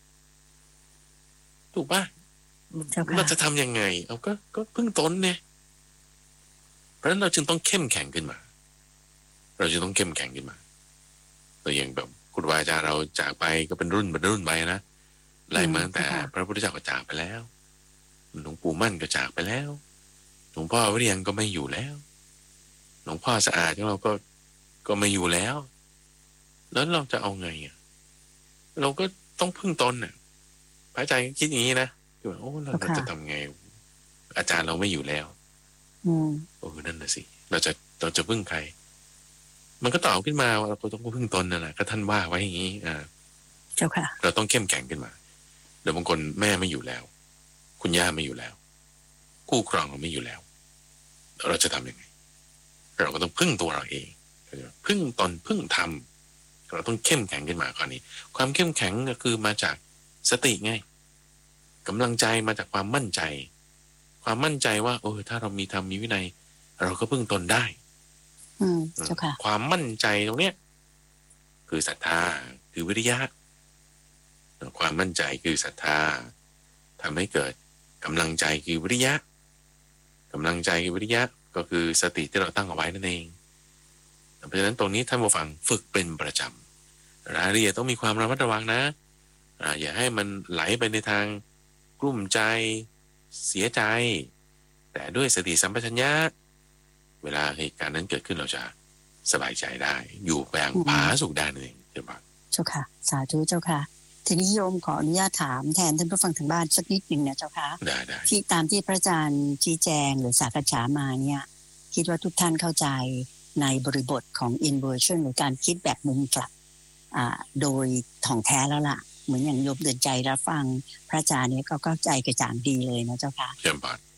ถูกป่ะเราจะทำยังไงเอาก็ก็พึ่งตนเนี่ยเพราะฉะนั้นเราจึงต้องเข้มแข็งขึ้นมาเราจะต้องเข้มแข็งขึ้นมาตัวอย่างแบบครูบาอาจารย์เราจากไปก็เป็นรุ่นเป็นรุ่นไปนะไล่มาตั้งแต่พระพุทธเจ้าก็จากไปแล้วหลวงปู่มั่นก็จากไปแล้วหลวงพ่อวิริยังก็ไม่อยู่แล้วหลวงพ่อสะอาดของเราก็ก็ไม่อยู่แล้วแล้วเราจะเอาไงอ่ะเราก็ต้องพึ่งตนน่ะพระอาจารย์คิดอย่างนี้นะคือว่าโอ้เราจะทำไงอาจารย์เราไม่อยู่แล้วอืมโอ้นั่นน่ะสิเราจะเราจะพึ่งใครมันก็ตอบขึ้นมาว่าเราต้องพึ่งตนนั่นแหละก็ท่านว่าไว้อย่างนี้อ่าเจ้าค่ะเราต้องเข้มแข็งขึ้นมาเดี๋ยวบางคนแม่ไม่อยู่แล้วคุณย่าไม่อยู่แล้วคู่ครองเราไม่อยู่แล้วเราจะทำยังไงเราก็ต้องพึ่งตัวเราเองพึ่งตนพึ่งธรรมเราต้องเข้มแข็งขึ้นมาข้อนี้ความเข้มแข็งก็คือมาจากสติไงกำลังใจมาจากความมั่นใจความมั่นใจว่าเออถ้าเรามีธรรมมีวินัยเราก็พึ่งตนได้อืมเจ้าค่ะความมั่นใจตรงเนี้ยคือศรัทธาคือวิริยะความมั่นใจคือศรัทธาทำให้เกิดกำลังใจคือวิริยะกำลังใจคือวิริยะก็คือสติที่เราตั้งเอาไว้นั่นเองเพราะฉะนั้นตรงนี้ท่านผู้ฟังฝึกเป็นประจำรายละเอียดต้องมีความระมัดระวังนะอย่าให้มันไหลไปในทางกลุ้มใจเสียใจแต่ด้วยสติสัมปชัญญะเวลาเหตุการณ์นั้นเกิดขึ้นเราจะสบายใจได้อยู่แบบผาสุกได้นั่นเองเจ้าค่ะเจ้าค่ะสาธุเจ้าค่ะทีนี้โยมขออนุญาตถามแทนท่านผู้ฟังทางบ้านสักนิดหนึ่งนะเจ้าค่ะได้ได้ที่ตามที่พระอาจารย์ชี้แจงหรือสักษามาเนี่ยคิดว่าทุกท่านเข้าใจในบริบทของ inversion หรือการคิดแบบมุมกลับอ่าโดยถ่องแท้แล้วล่ะเหมือนอย่างโยมเดินใจรับฟังพระอาจารย์เนี่ยก็เข้าใจกระจ่างดีเลยนะเจ้าค่ะเยี่ยมมาก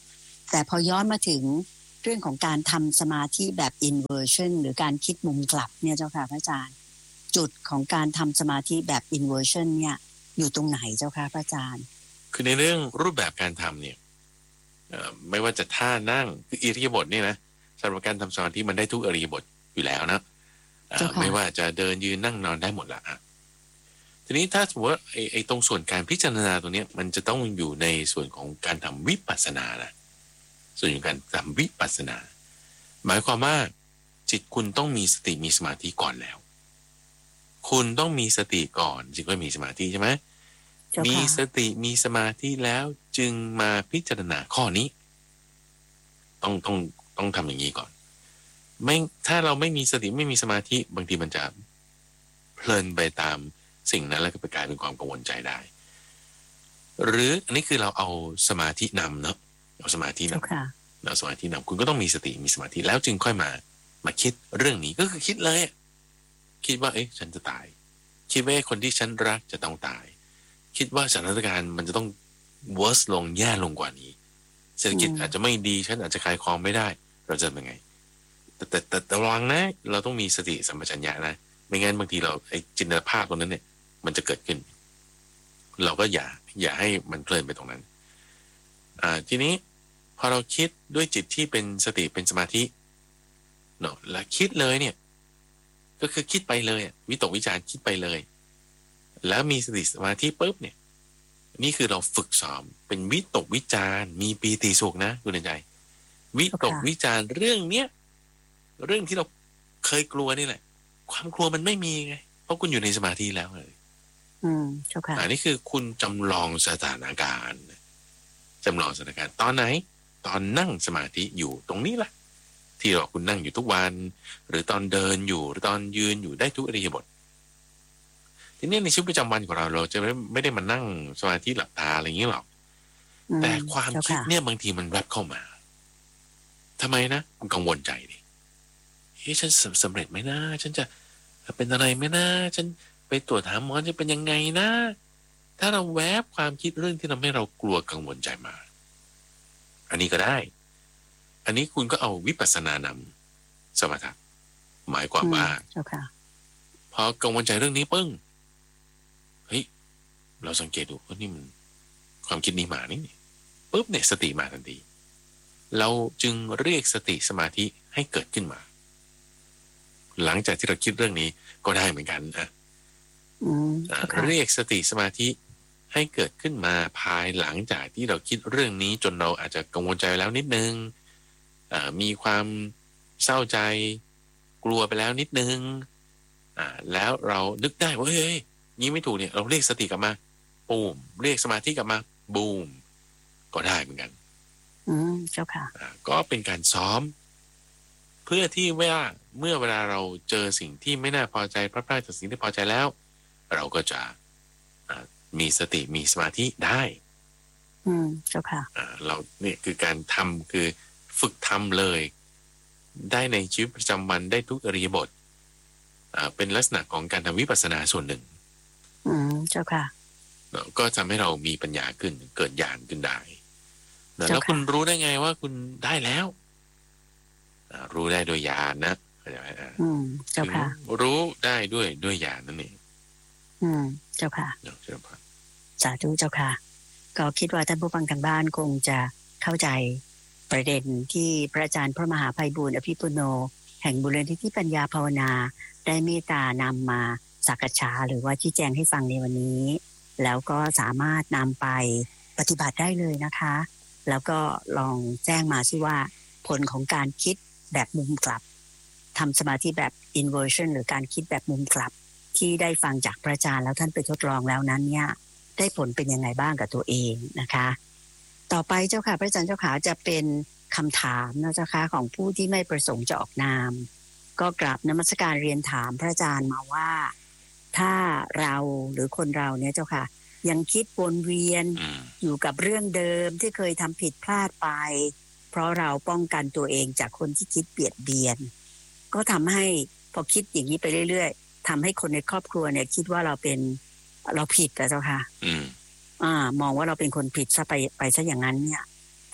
แต่พอย้อนมาถึงเรื่องของการทำสมาธิแบบ inversion หรือการคิดมุมกลับเนี่ยเจ้าค่ะพระอาจารย์จุดของการทำสมาธิแบบ inversion เนี่ยอยู่ตรงไหนเจ้าค่ะพระอาจารย์คือในเรื่องรูปแบบการทำเนี่ยไม่ว่าจะท่านั่งคืออิริยาบถเนี่ยนะสำหรับการทำสมาธิมันได้ทุกอิริยาบถอยู่แล้วนะไม่ว่าจะเดินยืนนั่งนอนได้หมดละทีนี้ถ้าสมมติว่าไอ้ไอ้ตรงส่วนการพิจารณาตรงนี้มันจะต้องอยู่ในส่วนของการทำวิปัสสนานะส่วนของการทำวิปัสสนาหมายความว่าจิตคุณต้องมีสติมีสมาธิก่อนแล้วคุณต้องมีสติก่อนจึงค่อยมีสมาธิใช่ไหมมีสติมีสมาธิแล้วจึงมาพิจารณาข้อนี้ต้องต้องต้องทำอย่างนี้ก่อนไม่ถ้าเราไม่มีสติไม่มีสมาธิบางทีมันจะเพลินไปตามสิ่งนั้นแล้วก็ไปกลายเป็นความกังวลใจได้หรืออันนี้คือเราเอาสมาธินำเนาะเอาสมาธินำเราสมาธินำคุณก็ต้องมีสติมีสมาธิแล้วจึงค่อยมามาคิดเรื่องนี้ก็คือคิดเลยคิดว่าเอ๊ะฉันจะตายคิดว่าคนที่ฉันรักจะต้องตายคิดว่าสถานการณ์มันจะต้อง worse ลงแย่ลงกว่านี้เศรษฐกิจอาจจะไม่ดีฉันอาจจะขายของไม่ได้เราจะเป็นไงแต่แต่แต่แต่ระวังนะเราต้องมีสติสัมปชัญญะนะไม่งั้นบางทีเราไอ้จินตภาพตรงนั้นเนี่ยมันจะเกิดขึ้นเราก็อย่าอย่าให้มันเพลินไปตรงนั้นอ่าทีนี้พอเราคิดด้วยจิตที่เป็นสติเป็นสมาธิเนาะแล้วคิดเลยเนี่ยก็คือคิดไปเลยวิตกวิจารคิดไปเลยแล้วมีสติสมาธิปุ๊บเนี่ยนี่คือเราฝึกซ้อมเป็นวิตกวิจารมีปีติสุขนะคุณในใจวิตกวิจารเรื่องเนี้ยเรื่องที่เราเคยกลัวนี่แหละความกลัวมันไม่มีไงเพราะคุณอยู่ในสมาธิแล้วเลยอืมเจ้าค่ะอันนี้คือคุณจำลองสถานการณ์จำลองสถานการณ์ตอนไหนตอนนั่งสมาธิอยู่ตรงนี้แหละที่เราคุณนั่งอยู่ทุกวันหรือตอนเดินอยู่หรือตอนยืนอยู่ได้ทุกอิริยาบถทีนี้ในชีวิตประจำวันของเราเราจะไม่ไม่ได้มานั่งสมาธิหลับตาอะไรอย่างนี้หรอกแต่ความคิดเนี่ยบางทีมันแวบเข้ามาทำไมนะมันกังวลใจดิเฮ้ยฉันสำเร็จไหมนะฉันจะเป็นอะไรไหมนะฉันไปตรวจหาหมอจะเป็นยังไงนะถ้าเราแวบความคิดเรื่องที่ทำให้เรากลัวกังวลใจมาอันนี้ก็ได้อันนี้คุณก็เอาวิปัสสนานำสมถะหมายความว่าพอกังวลใจเรื่องนี้ปึ้งเฮ้ยเราสังเกตดูว่านี่มันความคิดนี้มานี่ปุ๊บเนี่ยสติมาทันทีเราจึงเรียกสติสมาธิให้เกิดขึ้นมาหลังจากที่เราคิดเรื่องนี้ก็ได้เหมือนกันนะเรียกสติสมาธิให้เกิดขึ้นมาภายหลังจากที่เราคิดเรื่องนี้จนเราอาจจะกังวลใจแล้วนิดนึงมีความเศร้าใจกลัวไปแล้วนิดนึงแล้วเรานึกได้ว่าเฮ้ยนี้ไม่ถูกเนี่ยเราเรียกสติกลับมาปูมเรียกสมาธิกลับมาบูมก็ได้เหมือนกันอืมเจ้าค่ะก็เป็นการซ้อมเพื่อที่ว่าเมื่อเวลาเราเจอสิ่งที่ไม่น่าพอใจพลาดพลาดจากสิ่งที่พอใจแล้วเราก็จะมีสติมีสมาธิได้อืมเจ้าค่ะเราเนี่ยคือการทำคือฝึกทำเลยได้ในชีวิตประจำวันได้ทุกอิริยาบถเป็นลักษณะของการทำวิปัสสนาส่วนหนึ่งอืมเจ้าค่ะก็ทำให้เรามีปัญญาขึ้นเกิดญาณขึ้นได้แล้วคุณรู้ได้ไงว่าคุณได้แล้วรู้ได้โดยญาณนะเข้าใจไหมอืมเจ้าค่ะรู้ได้ด้วยด้วยญาณนั่นเองอืมเจ้าค่ะเจ้าค่ะสาธุเจ้าค่ะก็คิดว่าท่านผู้ฟังทางบ้านคงจะเข้าใจประเด็นที่พระอาจารย์พระมหาไพบูลย์อภิปุโนแห่งมูลนิธิปัญญาภาวนาได้เมตตานำมาสักษาหรือว่าชี้แจงให้ฟังในวันนี้แล้วก็สามารถนำไปปฏิบัติได้เลยนะคะแล้วก็ลองแจ้งมาซิว่าผลของการคิดแบบมุมกลับทำสมาธิแบบ inversion หรือการคิดแบบมุมกลับที่ได้ฟังจากพระอาจารย์แล้วท่านไปทดลองแล้วนั้นเนี่ยได้ผลเป็นยังไงบ้างกับตัวเองนะคะต่อไปเจ้าค่ะพระอาจารย์เจ้าขาจะเป็นคำถามนะเจ้าค่ะของผู้ที่ไม่ประสงค์จะออกนามก็กราบนมัสการเรียนถามพระอาจารย์มาว่าถ้าเราหรือคนเราเนี่ยเจ้าค่ะยังคิดวนเวียนอยู่กับเรื่องเดิมที่เคยทำผิดพลาดไปเพราะเราป้องกันตัวเองจากคนที่คิดเบียดเบียนก็ทำให้พอคิดอย่างนี้ไปเรื่อยๆทำให้คนในครอบครัวเนี่ยคิดว่าเราเป็นเราผิดนะเจ้าค่ะอืมอ่ามองว่าเราเป็นคนผิดซะไปไปซะอย่างนั้นเนี่ยท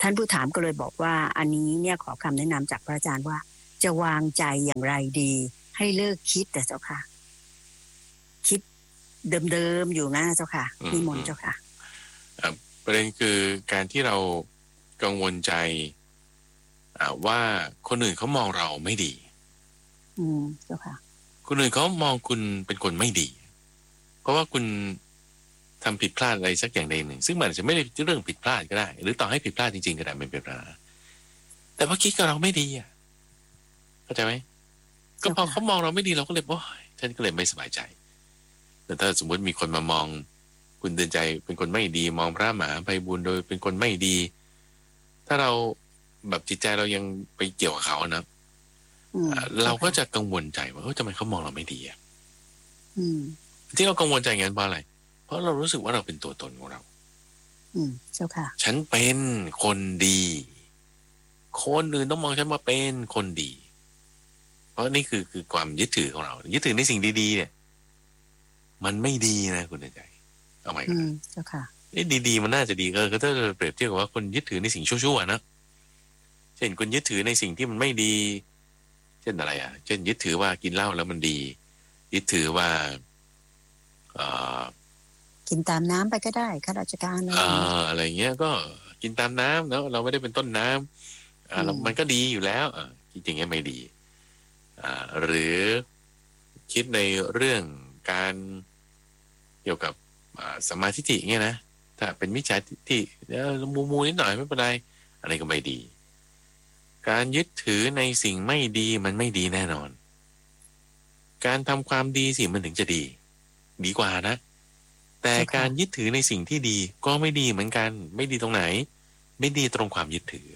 ท่านผู้ถามก็เลยบอกว่าอันนี้เนี่ยขอคำแนะนำจากพระอาจารย์ว่าจะวางใจอย่างไรดีให้เลิกคิดแต่เจ้าค่ะคิดเดิมๆอยู่นะเจ้าค่ะนิมนต์เจ้าค่ะประเด็นคือการที่เรากังวลใจว่าคนอื่นเขามองเราไม่ดีอืมเจ้าค่ะคนอื่นเขามองคุณเป็นคนไม่ดีเพราะว่าคุณทำผิดพลาดอะไรสักอย่างใดหนึ่งซึ่งมันอาจจะไม่ได้เรื่องผิดพลาดก็ได้หรือต่อให้ผิดพลาดจริงๆก็ได้ไม่เป็นปัญหาแต่ว่าคิดกับเราไม่ดีอ่ะเข้าใจไหมก็พอเขามองเราไม่ดีเราก็เลยโอ้ยฉันก็เลยไม่สบายใจแต่ถ้าสมมติมีคนมามองคุณเดินใจเป็นคนไม่ดีมองพระมหาไพบูลย์โดยเป็นคนไม่ดีถ้าเราแบบจิตใจเรายังไปเกี่ยวกับเขานะเราก็จะกังวลใจว่าเฮ้ยทำไมเขามองเราไม่ดีอ่ะที่เรากังวลใจงั้นเพราะอะไรเพราะเรารู้สึกว่าเราเป็นตัวตนของเราอืมเจ้าค่ะฉันเป็นคนดีคนอื่นต้องมองฉันว่าเป็นคนดีเพราะนี่คือคือความยึดถือของเรายึดถือในสิ่งดีๆเนี่ยมันไม่ดีนะคุณใจเอาใหม่ก่อนเจ้าค่ะไอ้ดีๆมันน่าจะดีก็คือถ้าเปรียบเทียบกับว่าคนยึดถือในสิ่งชั่วๆนะเช่นคนยึดถือในสิ่งที่มันไม่ดีเช่นอะไรอ่ะเช่นยึดถือว่ากินเหล้าแล้วมันดียึดถือว่าเอ่อกินตามน้ำไปก็ได้ข้าราชการอะไรอย่างเงี้ยอะไรเงี้ยก็กินตามน้ำแล้วเราไม่ได้เป็นต้นน้ำอ่ามันก็ดีอยู่แล้วอ่าจริงๆไม่ดีอ่าหรือคิดในเรื่องการเกี่ยวกับสมาธิทิเงี้ยนะถ้าเป็นมิจฉาทิฏฐิมูมูนิดหน่อยไม่เป็นไรอะไรก็ไม่ดีการยึดถือในสิ่งไม่ดีมันไม่ดีแน่นอนการทำความดีสิมันถึงจะดีดีกว่านะแต่การยึดถือในสิ่งที่ดีก็ไม่ดีเหมือนกันไม่ดีตรงไหนไม่ดีตรงความยึดถือ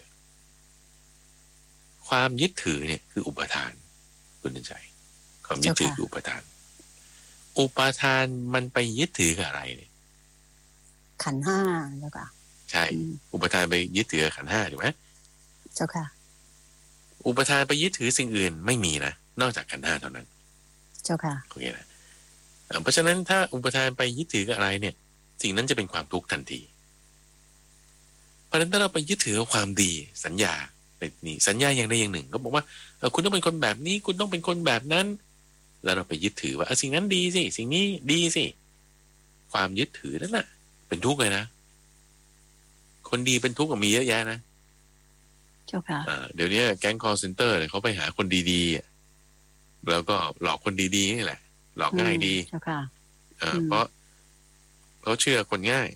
ความยึดถือเนี่ยคืออุปทานคุณใจความยึดถือคืออุปทานอุปทานมันไปยึดถือกับอะไรเนี่ยขันธ์ห้าแล้วก็ใช่อุปทานไปยึดถือขันธ์ห้าถูกไหมเจ้าค่ะอุปทานไปยึดถือสิ่งอื่นไม่มีนะนอกจากขันธ์ห้าเท่านั้นเจ้าค่ะโอเคนะเพราะฉะนั้นถ้าอุปทานไปยึดถือกับอะไรเนี่ยสิ่งนั้นจะเป็นความทุกข์ทันทีเพราะฉะนั้นถ้าเราไปยึดถือความดีสัญญาเป็นนี่สัญญาอย่างใดอย่างหนึ่งก็บอกว่าคุณต้องเป็นคนแบบนี้คุณต้องเป็นคนแบบนั้นแล้วเราไปยึดถือว่าสิ่งนั้นดีสิสิ่งนี้ดีสิความยึดถือนั่นแหละเป็นทุกข์เลยนะคนดีเป็นทุกข์ก็มีเยอะแยะนะเจ้าค่ะเดี๋ยวนี้แก๊ง call center เนี่ยเขาไปหาคนดีๆแล้วก็หลอกคนดีๆนี่แหละหลอกง่ายดีเจ้าค่ะเพราะเขาเชื่อคนง่าย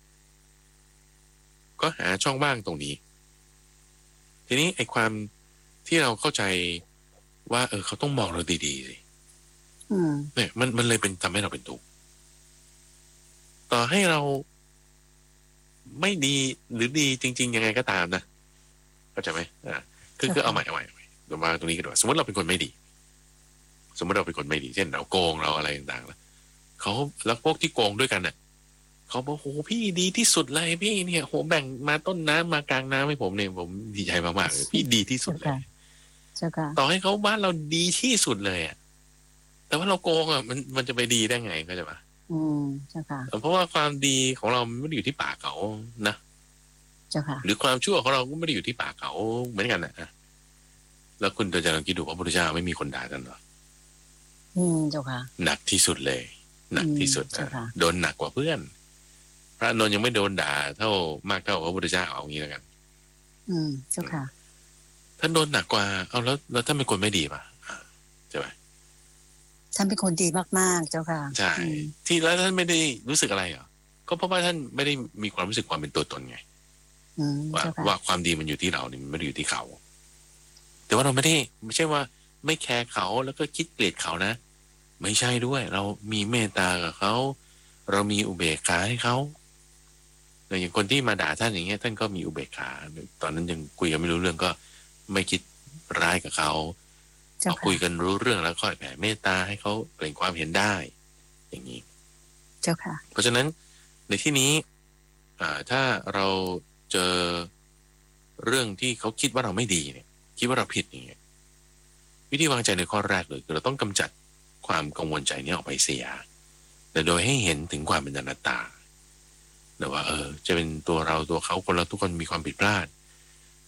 ก็หาช่องว่างตรงนี้ทีนี้ไอ้ความที่เราเข้าใจว่าเออเขาต้องมองเราดีๆสิเนี่ยมันมันเลยเป็นทำให้เราเป็นทุกข์ต่อให้เราไม่ดีหรือดีจริงๆยังไงก็ตามนะเข้าใจไหมอ่าคือคือเอาใหม่เอาใหม่เดี๋ยวมาตรงนี้กันด้วยสมมติเราเป็นคนไม่ดีสมมติเราเป็นคนไม่ดีเช่นเราโกงเราอะไรต่างๆแล้วเขาแล้วพวกที่โกงด้วยกันเนี่ยเขาบอกโหพี่ดีที่สุดเลยพี่เนี่ยโหแบ่งมาต้นน้ำมากลางน้ำให้ผมเนี่ยผมดีใจมากๆเลยพี่ดีที่สุดเลยต่อให้เขาบ้านเราดีที่สุดเลยอ่ะแต่ว่าเราโกงอ่ะมันมันจะไปดีได้ไงเข้าใจปะอืมเจ้าค่ะเพราะว่าความดีของเราไม่ได้อยู่ที่ปากเขานะเจ้าค่ะหรือความชั่วของเราก็ไม่ได้อยู่ที่ปากเขาเหมือนกันนะแล้วคุณจะลองคิดดูว่าพระพุทธเจ้าไม่มีคนด่าท่านหรออืมเจ้าค่ะหนักที่สุดเลยหนักที่สุดโดนหนักกว่าเพื่อนพระนนท์ยังไม่โดนด่าเท่ามากเท่าพระพุทธเจ้าเอางี้แล้วกันอืมเจ้าค่ะท่านโดนหนักกว่าเอาแล้วแล้วท่านเป็นคนไม่ดีป่ะใช่ไหมท่านเป็นคนดีมากๆเจ้าค่ะใช่ที่แล้วท่านไม่ได้รู้สึกอะไรเหรอก็เพราะว่าท่านไม่ได้มีความรู้สึกความเป็นตัวตนไงว่าว่าความดีมันอยู่ที่เราเนี่ยมันไม่ได้อยู่ที่เขาแต่ว่าเราไม่ได้ไม่ใช่ว่าไม่แคร์เขาแล้วก็คิดเกลียดเขานะไม่ใช่ด้วยเรามีเมตตากับเขาเรามีอุเบกขาให้เขาแต่อย่างคนที่มาด่าท่านอย่างเงี้ยท่านก็มีอุเบกขาตอนนั้นยังคุยกันไม่รู้เรื่องก็ไม่คิดร้ายกับเขาพอคุยกันรู้เรื่องแล้วค่อยแผ่เมตตาให้เขาเปลี่ยนความเห็นได้อย่างนี้เจ้าค่ะเพราะฉะนั้นในที่นี้ถ้าเราเจอเรื่องที่เขาคิดว่าเราไม่ดีเนี่ยคิดว่าเราผิดอย่างเงี้ยวิธีวางใจในข้อแรกเลยคือเราต้องกำจัดความกังวลใจนี้ออกไปเสียแต่โดยให้เห็นถึงความเป็นอนัตตาแต่ว่าเออจะเป็นตัวเราตัวเขาคนเราทุกคนมีความผิดพลาด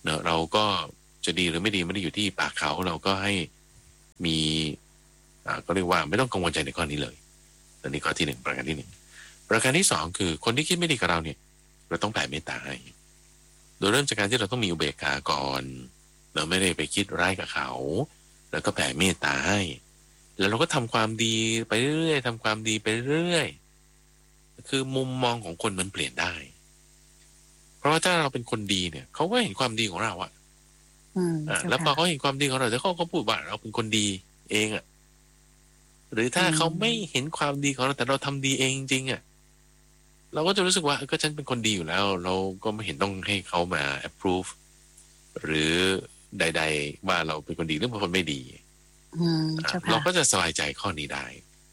เนอะเราก็จะดีหรือไม่ดีไม่ได้อยู่ที่ปากเขาเราก็ให้มีอ่าก็เรียกว่าไม่ต้องกังวลใจในข้อนี้เลยอันนี้ข้อที่หนึ่งประการที่หนึ่งประการที่สองคือคนที่คิดไม่ดีกับเราเนี่ยเราต้องแผ่เมตตาให้โดยเริ่มจากการที่เราต้องมีอุเบกขาก่อนเราไม่ได้ไปคิดร้ายกับเขาแล้วก็แผ่เมตตาให้แล้วเราก็ทำความดีไปเรื่อยๆทำความดีไปเรื่อยๆคือมุมมองของคนมันเปลี่ยนได้เพราะว่าถ้าเราเป็นคนดีเนี่ยเขาก็เห็นความดีของเราอะอ่าแล้วพอเขาเห็นความดีของเราแล้วเขาก็พูดว่าเราเป็นคนดีเองอะหรือถ้าเขาไม่เห็นความดีของเราแต่เราทำดีเองจริงๆอะเราก็จะรู้สึกว่าก็ฉันเป็นคนดีอยู่แล้วเราก็ไม่เห็นต้องให้เขามา approve หรือใดๆว่าเราเป็นคนดีหรือเป็นคนไม่ดีเราก็จะสบายใจข้อนี้ได้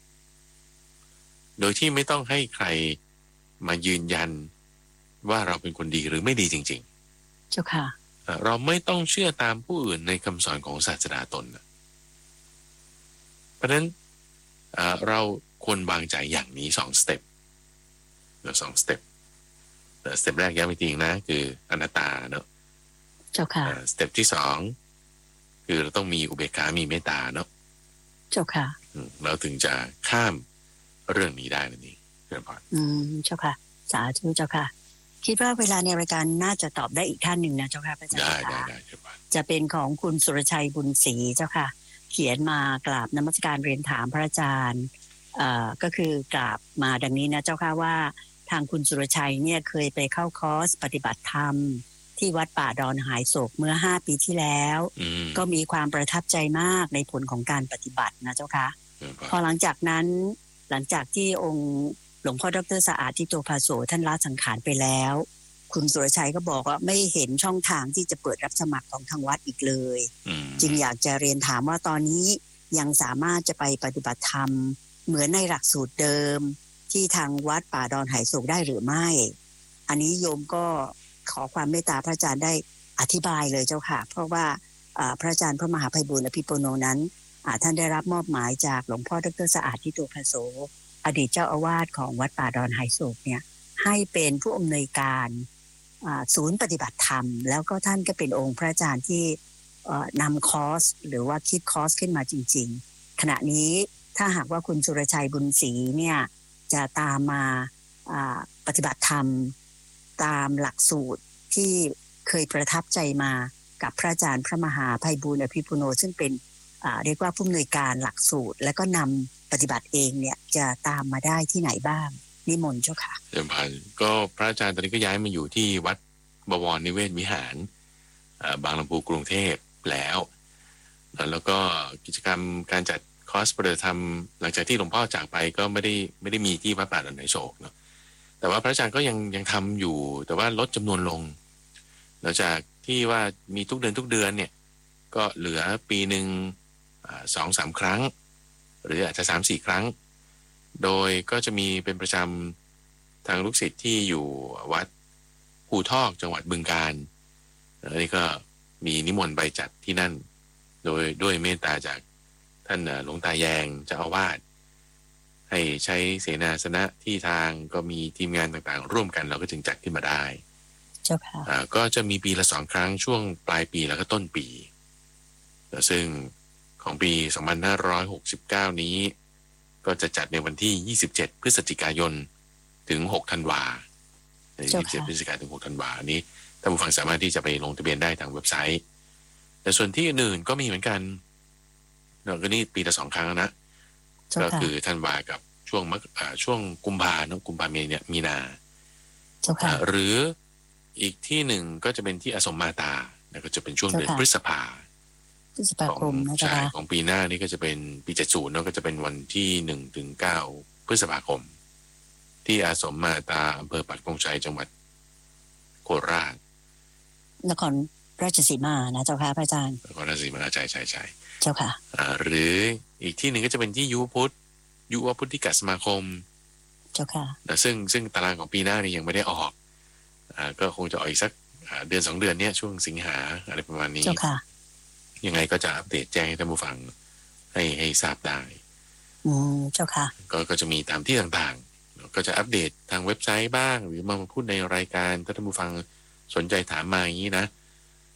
โดยที่ไม่ต้องให้ใครมายืนยันว่าเราเป็นคนดีหรือไม่ดีจริงๆเจ้าค่ะเราไม่ต้องเชื่อตามผู้อื่นในคำสอนของศาสดาตนเพราะฉะนั้นเราควรวางใจอย่างนี้สองสเต็ปสองสเต็ปสเต็ปแรกย้ำอีกทีนะคืออนัตตาเนาะเจ้าค่ะสเต็ปที่สองคือเราต้องมีอุเบกขามีเมตตาเนาะเจ้าค่ะเราถึงจะข้ามเรื่องนี้ได้นั่นเองเรื่องผ่อนอืมเจ้าค่ะสาธุเจ้าค่ะคิดว่าเวลาในรายการน่าจะตอบได้อีกท่านหนึ่งนะเจ้าค่ะพระอาจารย์ได้ได้ได้จะเป็นของคุณสุรชัยบุญศรีเจ้าค่ะเขียนมากราบนมัสการเรียนถามพระอาจารย์เอ่อก็คือกราบมาดังนี้นะเจ้าค่ะว่าทางคุณสุรชัยเนี่ยเคยไปเข้าคอร์สปฏิบัติธรรมที่วัดป่าดอนหายโศกเมื่อห้าปีที่แล้วก็มีความประทับใจมากในผลของการปฏิบัตินะเจ้าค่ะพอหลังจากนั้นหลังจากที่องค์หลวงพ่อดร.สะอาดทิโตภาโสท่านละสังขารไปแล้วคุณสุรชัยก็บอกว่าไม่เห็นช่องทางที่จะเปิดรับสมัครของทางวัดอีกเลยจึงอยากจะเรียนถามว่าตอนนี้ยังสามารถจะไปปฏิบัติธรรมเหมือนในหลักสูตรเดิมที่ทางวัดป่าดอนหายโศกได้หรือไม่อันนี้โยมก็ขอความเมตตาพระอาจารย์ได้อธิบายเลยเจ้าค่ะเพราะว่าพระอาจารย์พระมหาไพบูลย์อภิปุโนนั้นท่านได้รับมอบหมายจากหลวงพ่อดร.สะอาดทิโตภาโสอดีตเจ้าอาวาสของวัดป่าดอนหายโศกเนี่ยให้เป็นผู้อำนวยการศูนย์ปฏิบัติธรรมแล้วก็ท่านก็เป็นองค์พระอาจารย์ที่นำคอร์สหรือว่าคิดคอร์สขึ้นมาจริงๆขณะนี้ถ้าหากว่าคุณสุรชัยบุญศรีเนี่ยจะตามมาปฏิบัติธรรมตามหลักสูตรที่เคยประทับใจมากับพระอาจารย์พระมหาไพบูลย์อภิปุโนซึ่งเป็นเรียกว่าผู้อำนวยการหลักสูตรและก็นำปฏิบัติเองเนี่ยจะตามมาได้ที่ไหนบ้างนิมนต์เจ้าค่ะเดิมพันก็พระอาจารย์ตอนนี้ก็ย้ายมาอยู่ที่วัดบวรนิเวศวิหารบางลำพูกรุงเทพแล้วแล้วก็กิจกรรมการจัดคอร์สปฏิบัติธรรมหลังจากที่หลวงพ่อจากไปก็ไม่ได้ไม่ได้มีที่วัดป่าดอนหายโศกเนาะแต่ว่าพระอาจารย์ก็ยังยังทำอยู่แต่ว่าลดจำนวนลงหลังจากที่ว่ามีทุกเดือนทุกเดือนเนี่ยก็เหลือปีหนึ่งสองสามครั้งหรืออาจจะสามสี่ครั้งโดยก็จะมีเป็นประจำทางลูกศิษย์ที่อยู่วัดภูทอกจังหวัดบึงกาฬอันนี้ก็มีนิมนต์ไปจัดที่นั่นโดยด้วยเมตตาจากท่านหลวงตาแยงเจ้าอาวาสให้ใช้เสนาสนะที่ทางก็มีทีมงานต่างๆร่วมกันเราก็จึงจัดขึ้นมาได้เจ้าค่ะอ่าก็จะมีปีละสองครั้งช่วงปลายปีแล้วก็ต้นปีซึ่งของปีสองพันห้าร้อยหกสิบเก้านี้ก็จะจัดในวันที่ยี่สิบเจ็ดพฤศจิกายนถึงหกธันวายี่สิบเจ็ดพฤศจิกายนถึงหกธันวานี้ท่านผู้ฟังสามารถที่จะไปลงทะเบียนได้ทางเว็บไซต์แต่ส่วนที่อื่นก็มีเหมือนกันเราก็นี่ปีละสองครั้งนะก็คือธันวากับช่วงมกราช่วงกุมภาเนาะกุมภาเมษเนี่ยมีนาหรืออีกที่หนึ่งก็จะเป็นที่อสมมาตาแล้วก็จะเป็นช่วงเดือนพฤษภาพฤษภาคมนะจ๊ะของปีหน้านี่ก็จะเป็นปีเจ็ดสิบเนาะก็จะเป็นวันที่หนึ่งถึงเก้าพฤษภาคมที่อาสมมาตาอำเภอปักธงชัยจังหวัดโคราชนครราชสีมานะเจ้าค่ะพระอาจารย์นครราชสีมาใช่ใช่ใช่เจ้าค่ะอ่าหรืออีกที่หนึ่งก็จะเป็นที่ยุวพุทธยุวพุทธิกสมาคมเจ้าค่ะแต่ซึ่งซึ่งตารางของปีหน้านี่ยังไม่ได้ออกอ่าก็คงจะออกอีกสักเดือนสองเดือนเนี้ยช่วงสิงหาอะไรประมาณนี้เจ้าค่ะยังไงก็จะอัปเดตแจ้งให้ท่านผู้ฟังให้ให้ทราบได้อืมเจ้าค่ะก็ก็จะมีตามที่ต่างๆก็จะอัปเดตทางเว็บไซต์บ้างหรือมาพูดในรายการถ้าท่านผู้ฟังสนใจถามมาอย่างนี้นะ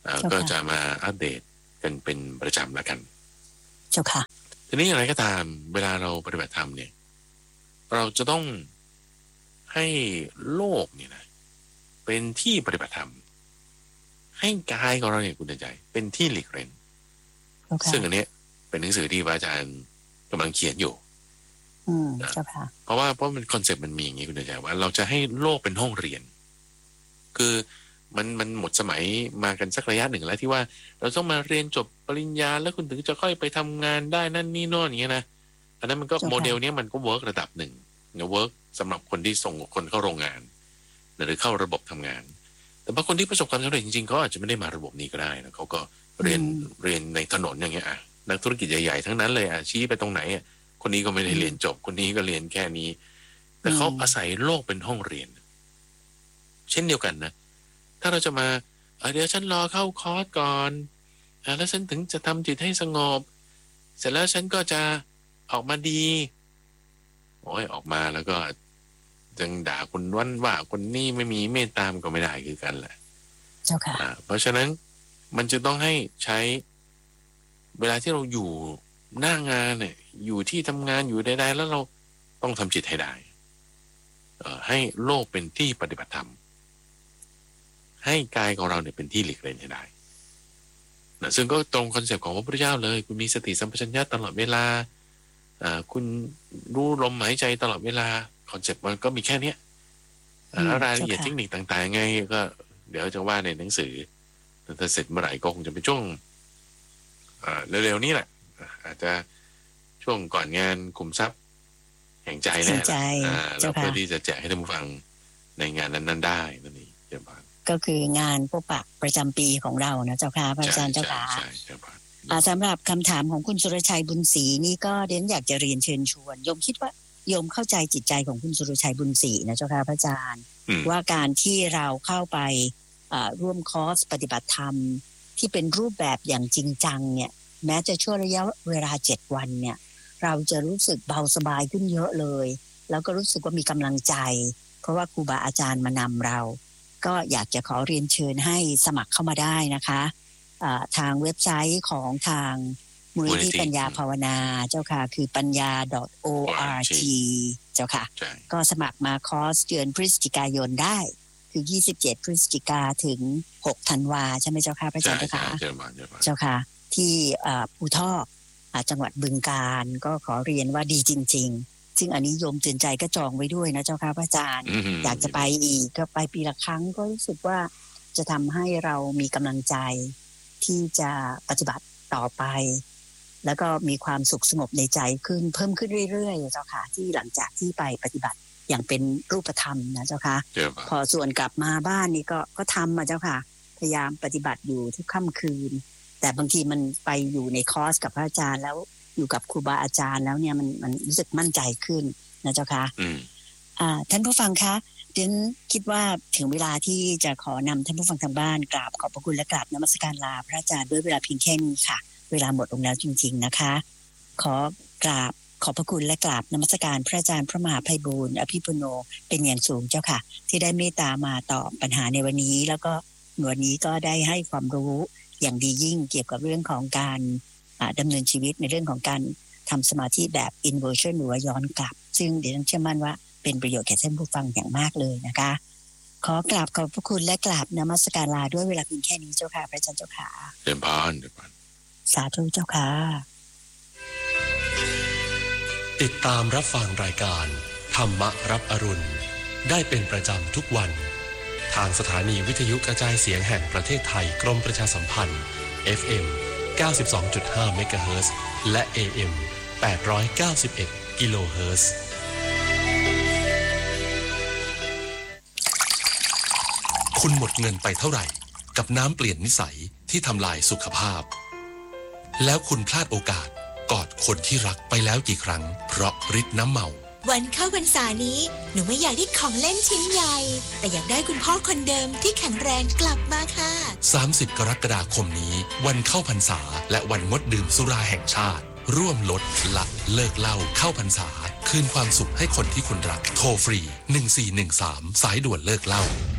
ก็จะมาอัปเดตกันเป็นประจำละกันเจ้าค่ะทีนี้อะไรก็ตามเวลาเราปฏิบัติธรรมเนี่ยเราจะต้องให้โลกเนี่ยนะเป็นที่ปฏิบัติธรรมให้กายของเราเนี่ยคุณใจเป็นที่หลีกเล่น okay. ซึ่งอันนี้เป็นหนังสือที่พระอาจารย์กำลังเขียนอยู่อืมเจ้าค่ะเพราะว่าเพราะมันคอนเซ็ปต์มันมีอย่างนี้คุณใจว่าเราจะให้โลกเป็นห้องเรียนคือมันมันหมดสมัยมากันสักระยะหนึ่งแล้วที่ว่าเราต้องมาเรียนจบปริญญาแล้วคุณถึงจะค่อยไปทำงานได้นั่นนี่โน่นอย่างเงี้ยนะอันนั้นมันก็โมเดลนี้มันก็เวิร์กระดับหนึ่งเนี่ยเวิร์กสำหรับคนที่ส่งคนเข้าโรงงานหรือเข้าระบบทำงานแต่บางคนที่ประสบความสำเร็จจริงๆเขาอาจจะไม่ได้มาระบบนี้ก็ได้นะเขาก็เรียนเรียนในถนนอย่างเงี้ยอ่ะนักธุรกิจใหญ่ๆทั้งนั้นเลยอ่ะชี้ไปตรงไหนอ่ะคนนี้ก็ไม่ได้เรียนจบคนนี้ก็เรียนแค่นี้แต่เขาอาศัยโลกเป็นห้องเรียนเช่นเดียวกันนะถ้าเราจะมาเดี๋ยวฉันรอเข้าคอร์สก่อนแล้วฉันถึงจะทำจิตให้สงบเสร็จแล้วฉันก็จะออกมาดีโอ้ยออกมาแล้วก็จังด่าคนวันว่าคนนี้ไม่มีเมตตามก็ไม่ได้คือกันแหละเจ้าค่ะเพราะฉะนั้นมันจะต้องให้ใช้เวลาที่เราอยู่หน้างานเนี่ยอยู่ที่ทำงานอยู่ใดๆแล้วเราต้องทำจิตให้ได้ให้โลกเป็นที่ปฏิบัติธรรมให้กายของเราเนี่ยเป็นที่หลีกเล่นให้ได้นะซึ่งก็ตรงคอนเซปต์ของพระพุทธเจ้าเลยคุณมีสติสัมปชัญญะตลอดเวลาคุณรู้ลมหายใจตลอดเวลาคอนเซปต์มันก็มีแค่นี้รายละเอียดเทคนิคต่างๆไงก็เดี๋ยวจะว่าในหนังสือถ้าเสร็จเมื่อไหร่ก็คงจะเป็นช่วงเร็วๆนี้แหละอาจจะช่วงก่อนงานคุมทรัพย์แห่งใจแน่แล้วเพื่อที่จะแจกให้ท่านผู้ฟังในงานนั้นๆได้นั่นเองเจ้าค่ะก็คืองานพบปะประจำปีของเรานะเจ้าค่ะพระอาจารย์เจ้าค่ะสำหรับคำถามของคุณสุรชัยบุญศรีนี่ก็เดนอยากจะเรียนเชิญชวนโยมคิดว่าโยมเข้าใจจิตใจของคุณสุรชัยบุญศรีนะเจ้าค่ะพระอาจารย์ว่าการที่เราเข้าไปร่วมคอร์สปฏิบัติธรรมที่เป็นรูปแบบอย่างจริงจังเนี่ยแม้จะช่วงระยะเวลาเจ็ดวันเนี่ยเราจะรู้สึกเบาสบายขึ้นเยอะเลยแล้วก็รู้สึกว่ามีกำลังใจเพราะว่าครูบาอาจารย์มานำเราก็อยากจะขอเรียนเชิญให้สมัครเข้ามาได้นะคะทางเว็บไซต์ของทางมูลนิธิปัญญาภาวนาเจ้าค่ะคือปัญญา .org เจ้าค่ะก็สมัครมาคอร์สเดือนพฤศจิกายนได้คือยี่สิบเจ็ดพฤศจิกาถึงหกธันวาใช่ไหมเจ้าค่ะพระอาจารย์เจ้าค่ะเจ้าค่ะที่ภูทอกจังหวัดบึงกาฬก็ขอเรียนว่าดีจริงๆซึ่งอันนี้โยมเตือนใจก็จองไว้ด้วยนะเจ้าค่ะพระอาจารย์อยากจะไปอีกก็ไปปีละครั้งก็รู้สึกว่าจะทำให้เรามีกำลังใจที่จะปฏิบัติต่อไปแล้วก็มีความสุขสงบในใจขึ้นเพิ่มขึ้นเรื่อยๆเจ้าค่ะที่หลังจากที่ไปปฏิบัติอย่างเป็นรูปธรรมนะเจ้าค่ะพอส่วนกลับมาบ้านนี่ก็ก็ทำมาเจ้าค่ะพยายามปฏิบัติอยู่ทุกค่ำคืนแต่บางทีมันไปอยู่ในคอร์สกับพระอาจารย์แล้วอยู่กับครูบาอาจารย์แล้วเนี่ยมันมันรู้สึกมั่นใจขึ้นนะเจ้าค่ะอ่าท่านผู้ฟังคะดิฉันคิดว่าถึงเวลาที่จะขอนำท่านผู้ฟังทางบ้านกราบขอบพระคุณและกราบนมัสการลาพระอาจารย์ด้วยเวลาเพียงแค่นี้ค่ะเวลาหมดลงแล้วจริงๆนะคะขอกราบขอบพระคุณและกราบนมัสการพระอาจารย์พระมหาไพบูลย์อภิปุโนเป็นอย่างสูงเจ้าค่ะที่ได้เมตตามาตอบปัญหาในวันนี้แล้วก็วันนี้ก็ได้ให้ความรู้อย่างดียิ่งเกี่ยวกับเรื่องของการดำเนินชีวิตในเรื่องของการทำสมาธิแบบ inversion หรือว่าย้อนกลับซึ่งเดี๋ยวต้องเชื่อมั่นว่าเป็นประโยชน์แก่ท่านผู้ฟังอย่างมากเลยนะคะขอกราบขอบพระคุณและกราบนมัสการลาด้วยเวลาเพียงแค่นี้เจ้าค่ะพระอาจารย์เจ้าค่ะเดินผ่านเดินผ่านสาธุเจ้าค่ะติดตามรับฟังรายการธรรมรับอรุณได้เป็นประจำทุกวันทางสถานีวิทยุกระจายเสียงแห่งประเทศไทยกรมประชาสัมพันธ์ เอฟ เอ็ม เก้าสิบสองจุดห้า เมกะเฮิรตซ์และ เอ เอ็ม แปดร้อยเก้าสิบเอ็ด กิโลเฮิรตซ์คุณหมดเงินไปเท่าไหร่กับน้ำเปลี่ยนนิสัยที่ทำลายสุขภาพแล้วคุณพลาดโอกาสกอดคนที่รักไปแล้วกี่ครั้งเพราะฤทธิ์น้ำเมาวันเข้าพรรษานี้หนูไม่อยากได้ของเล่นชิ้นใหญ่แต่อยากได้คุณพ่อคนเดิมที่แข็งแรงกลับมาค่ะสามสิบกรกฎาคมนี้วันเข้าพรรษาและวันงดดื่มสุราแห่งชาติร่วมลดละเลิกเหล้าเข้าพรรษาคืนความสุขให้คนที่คุณรักโทรฟรีหนึ่งสี่หนึ่งสามสายด่วนเลิกเหล้า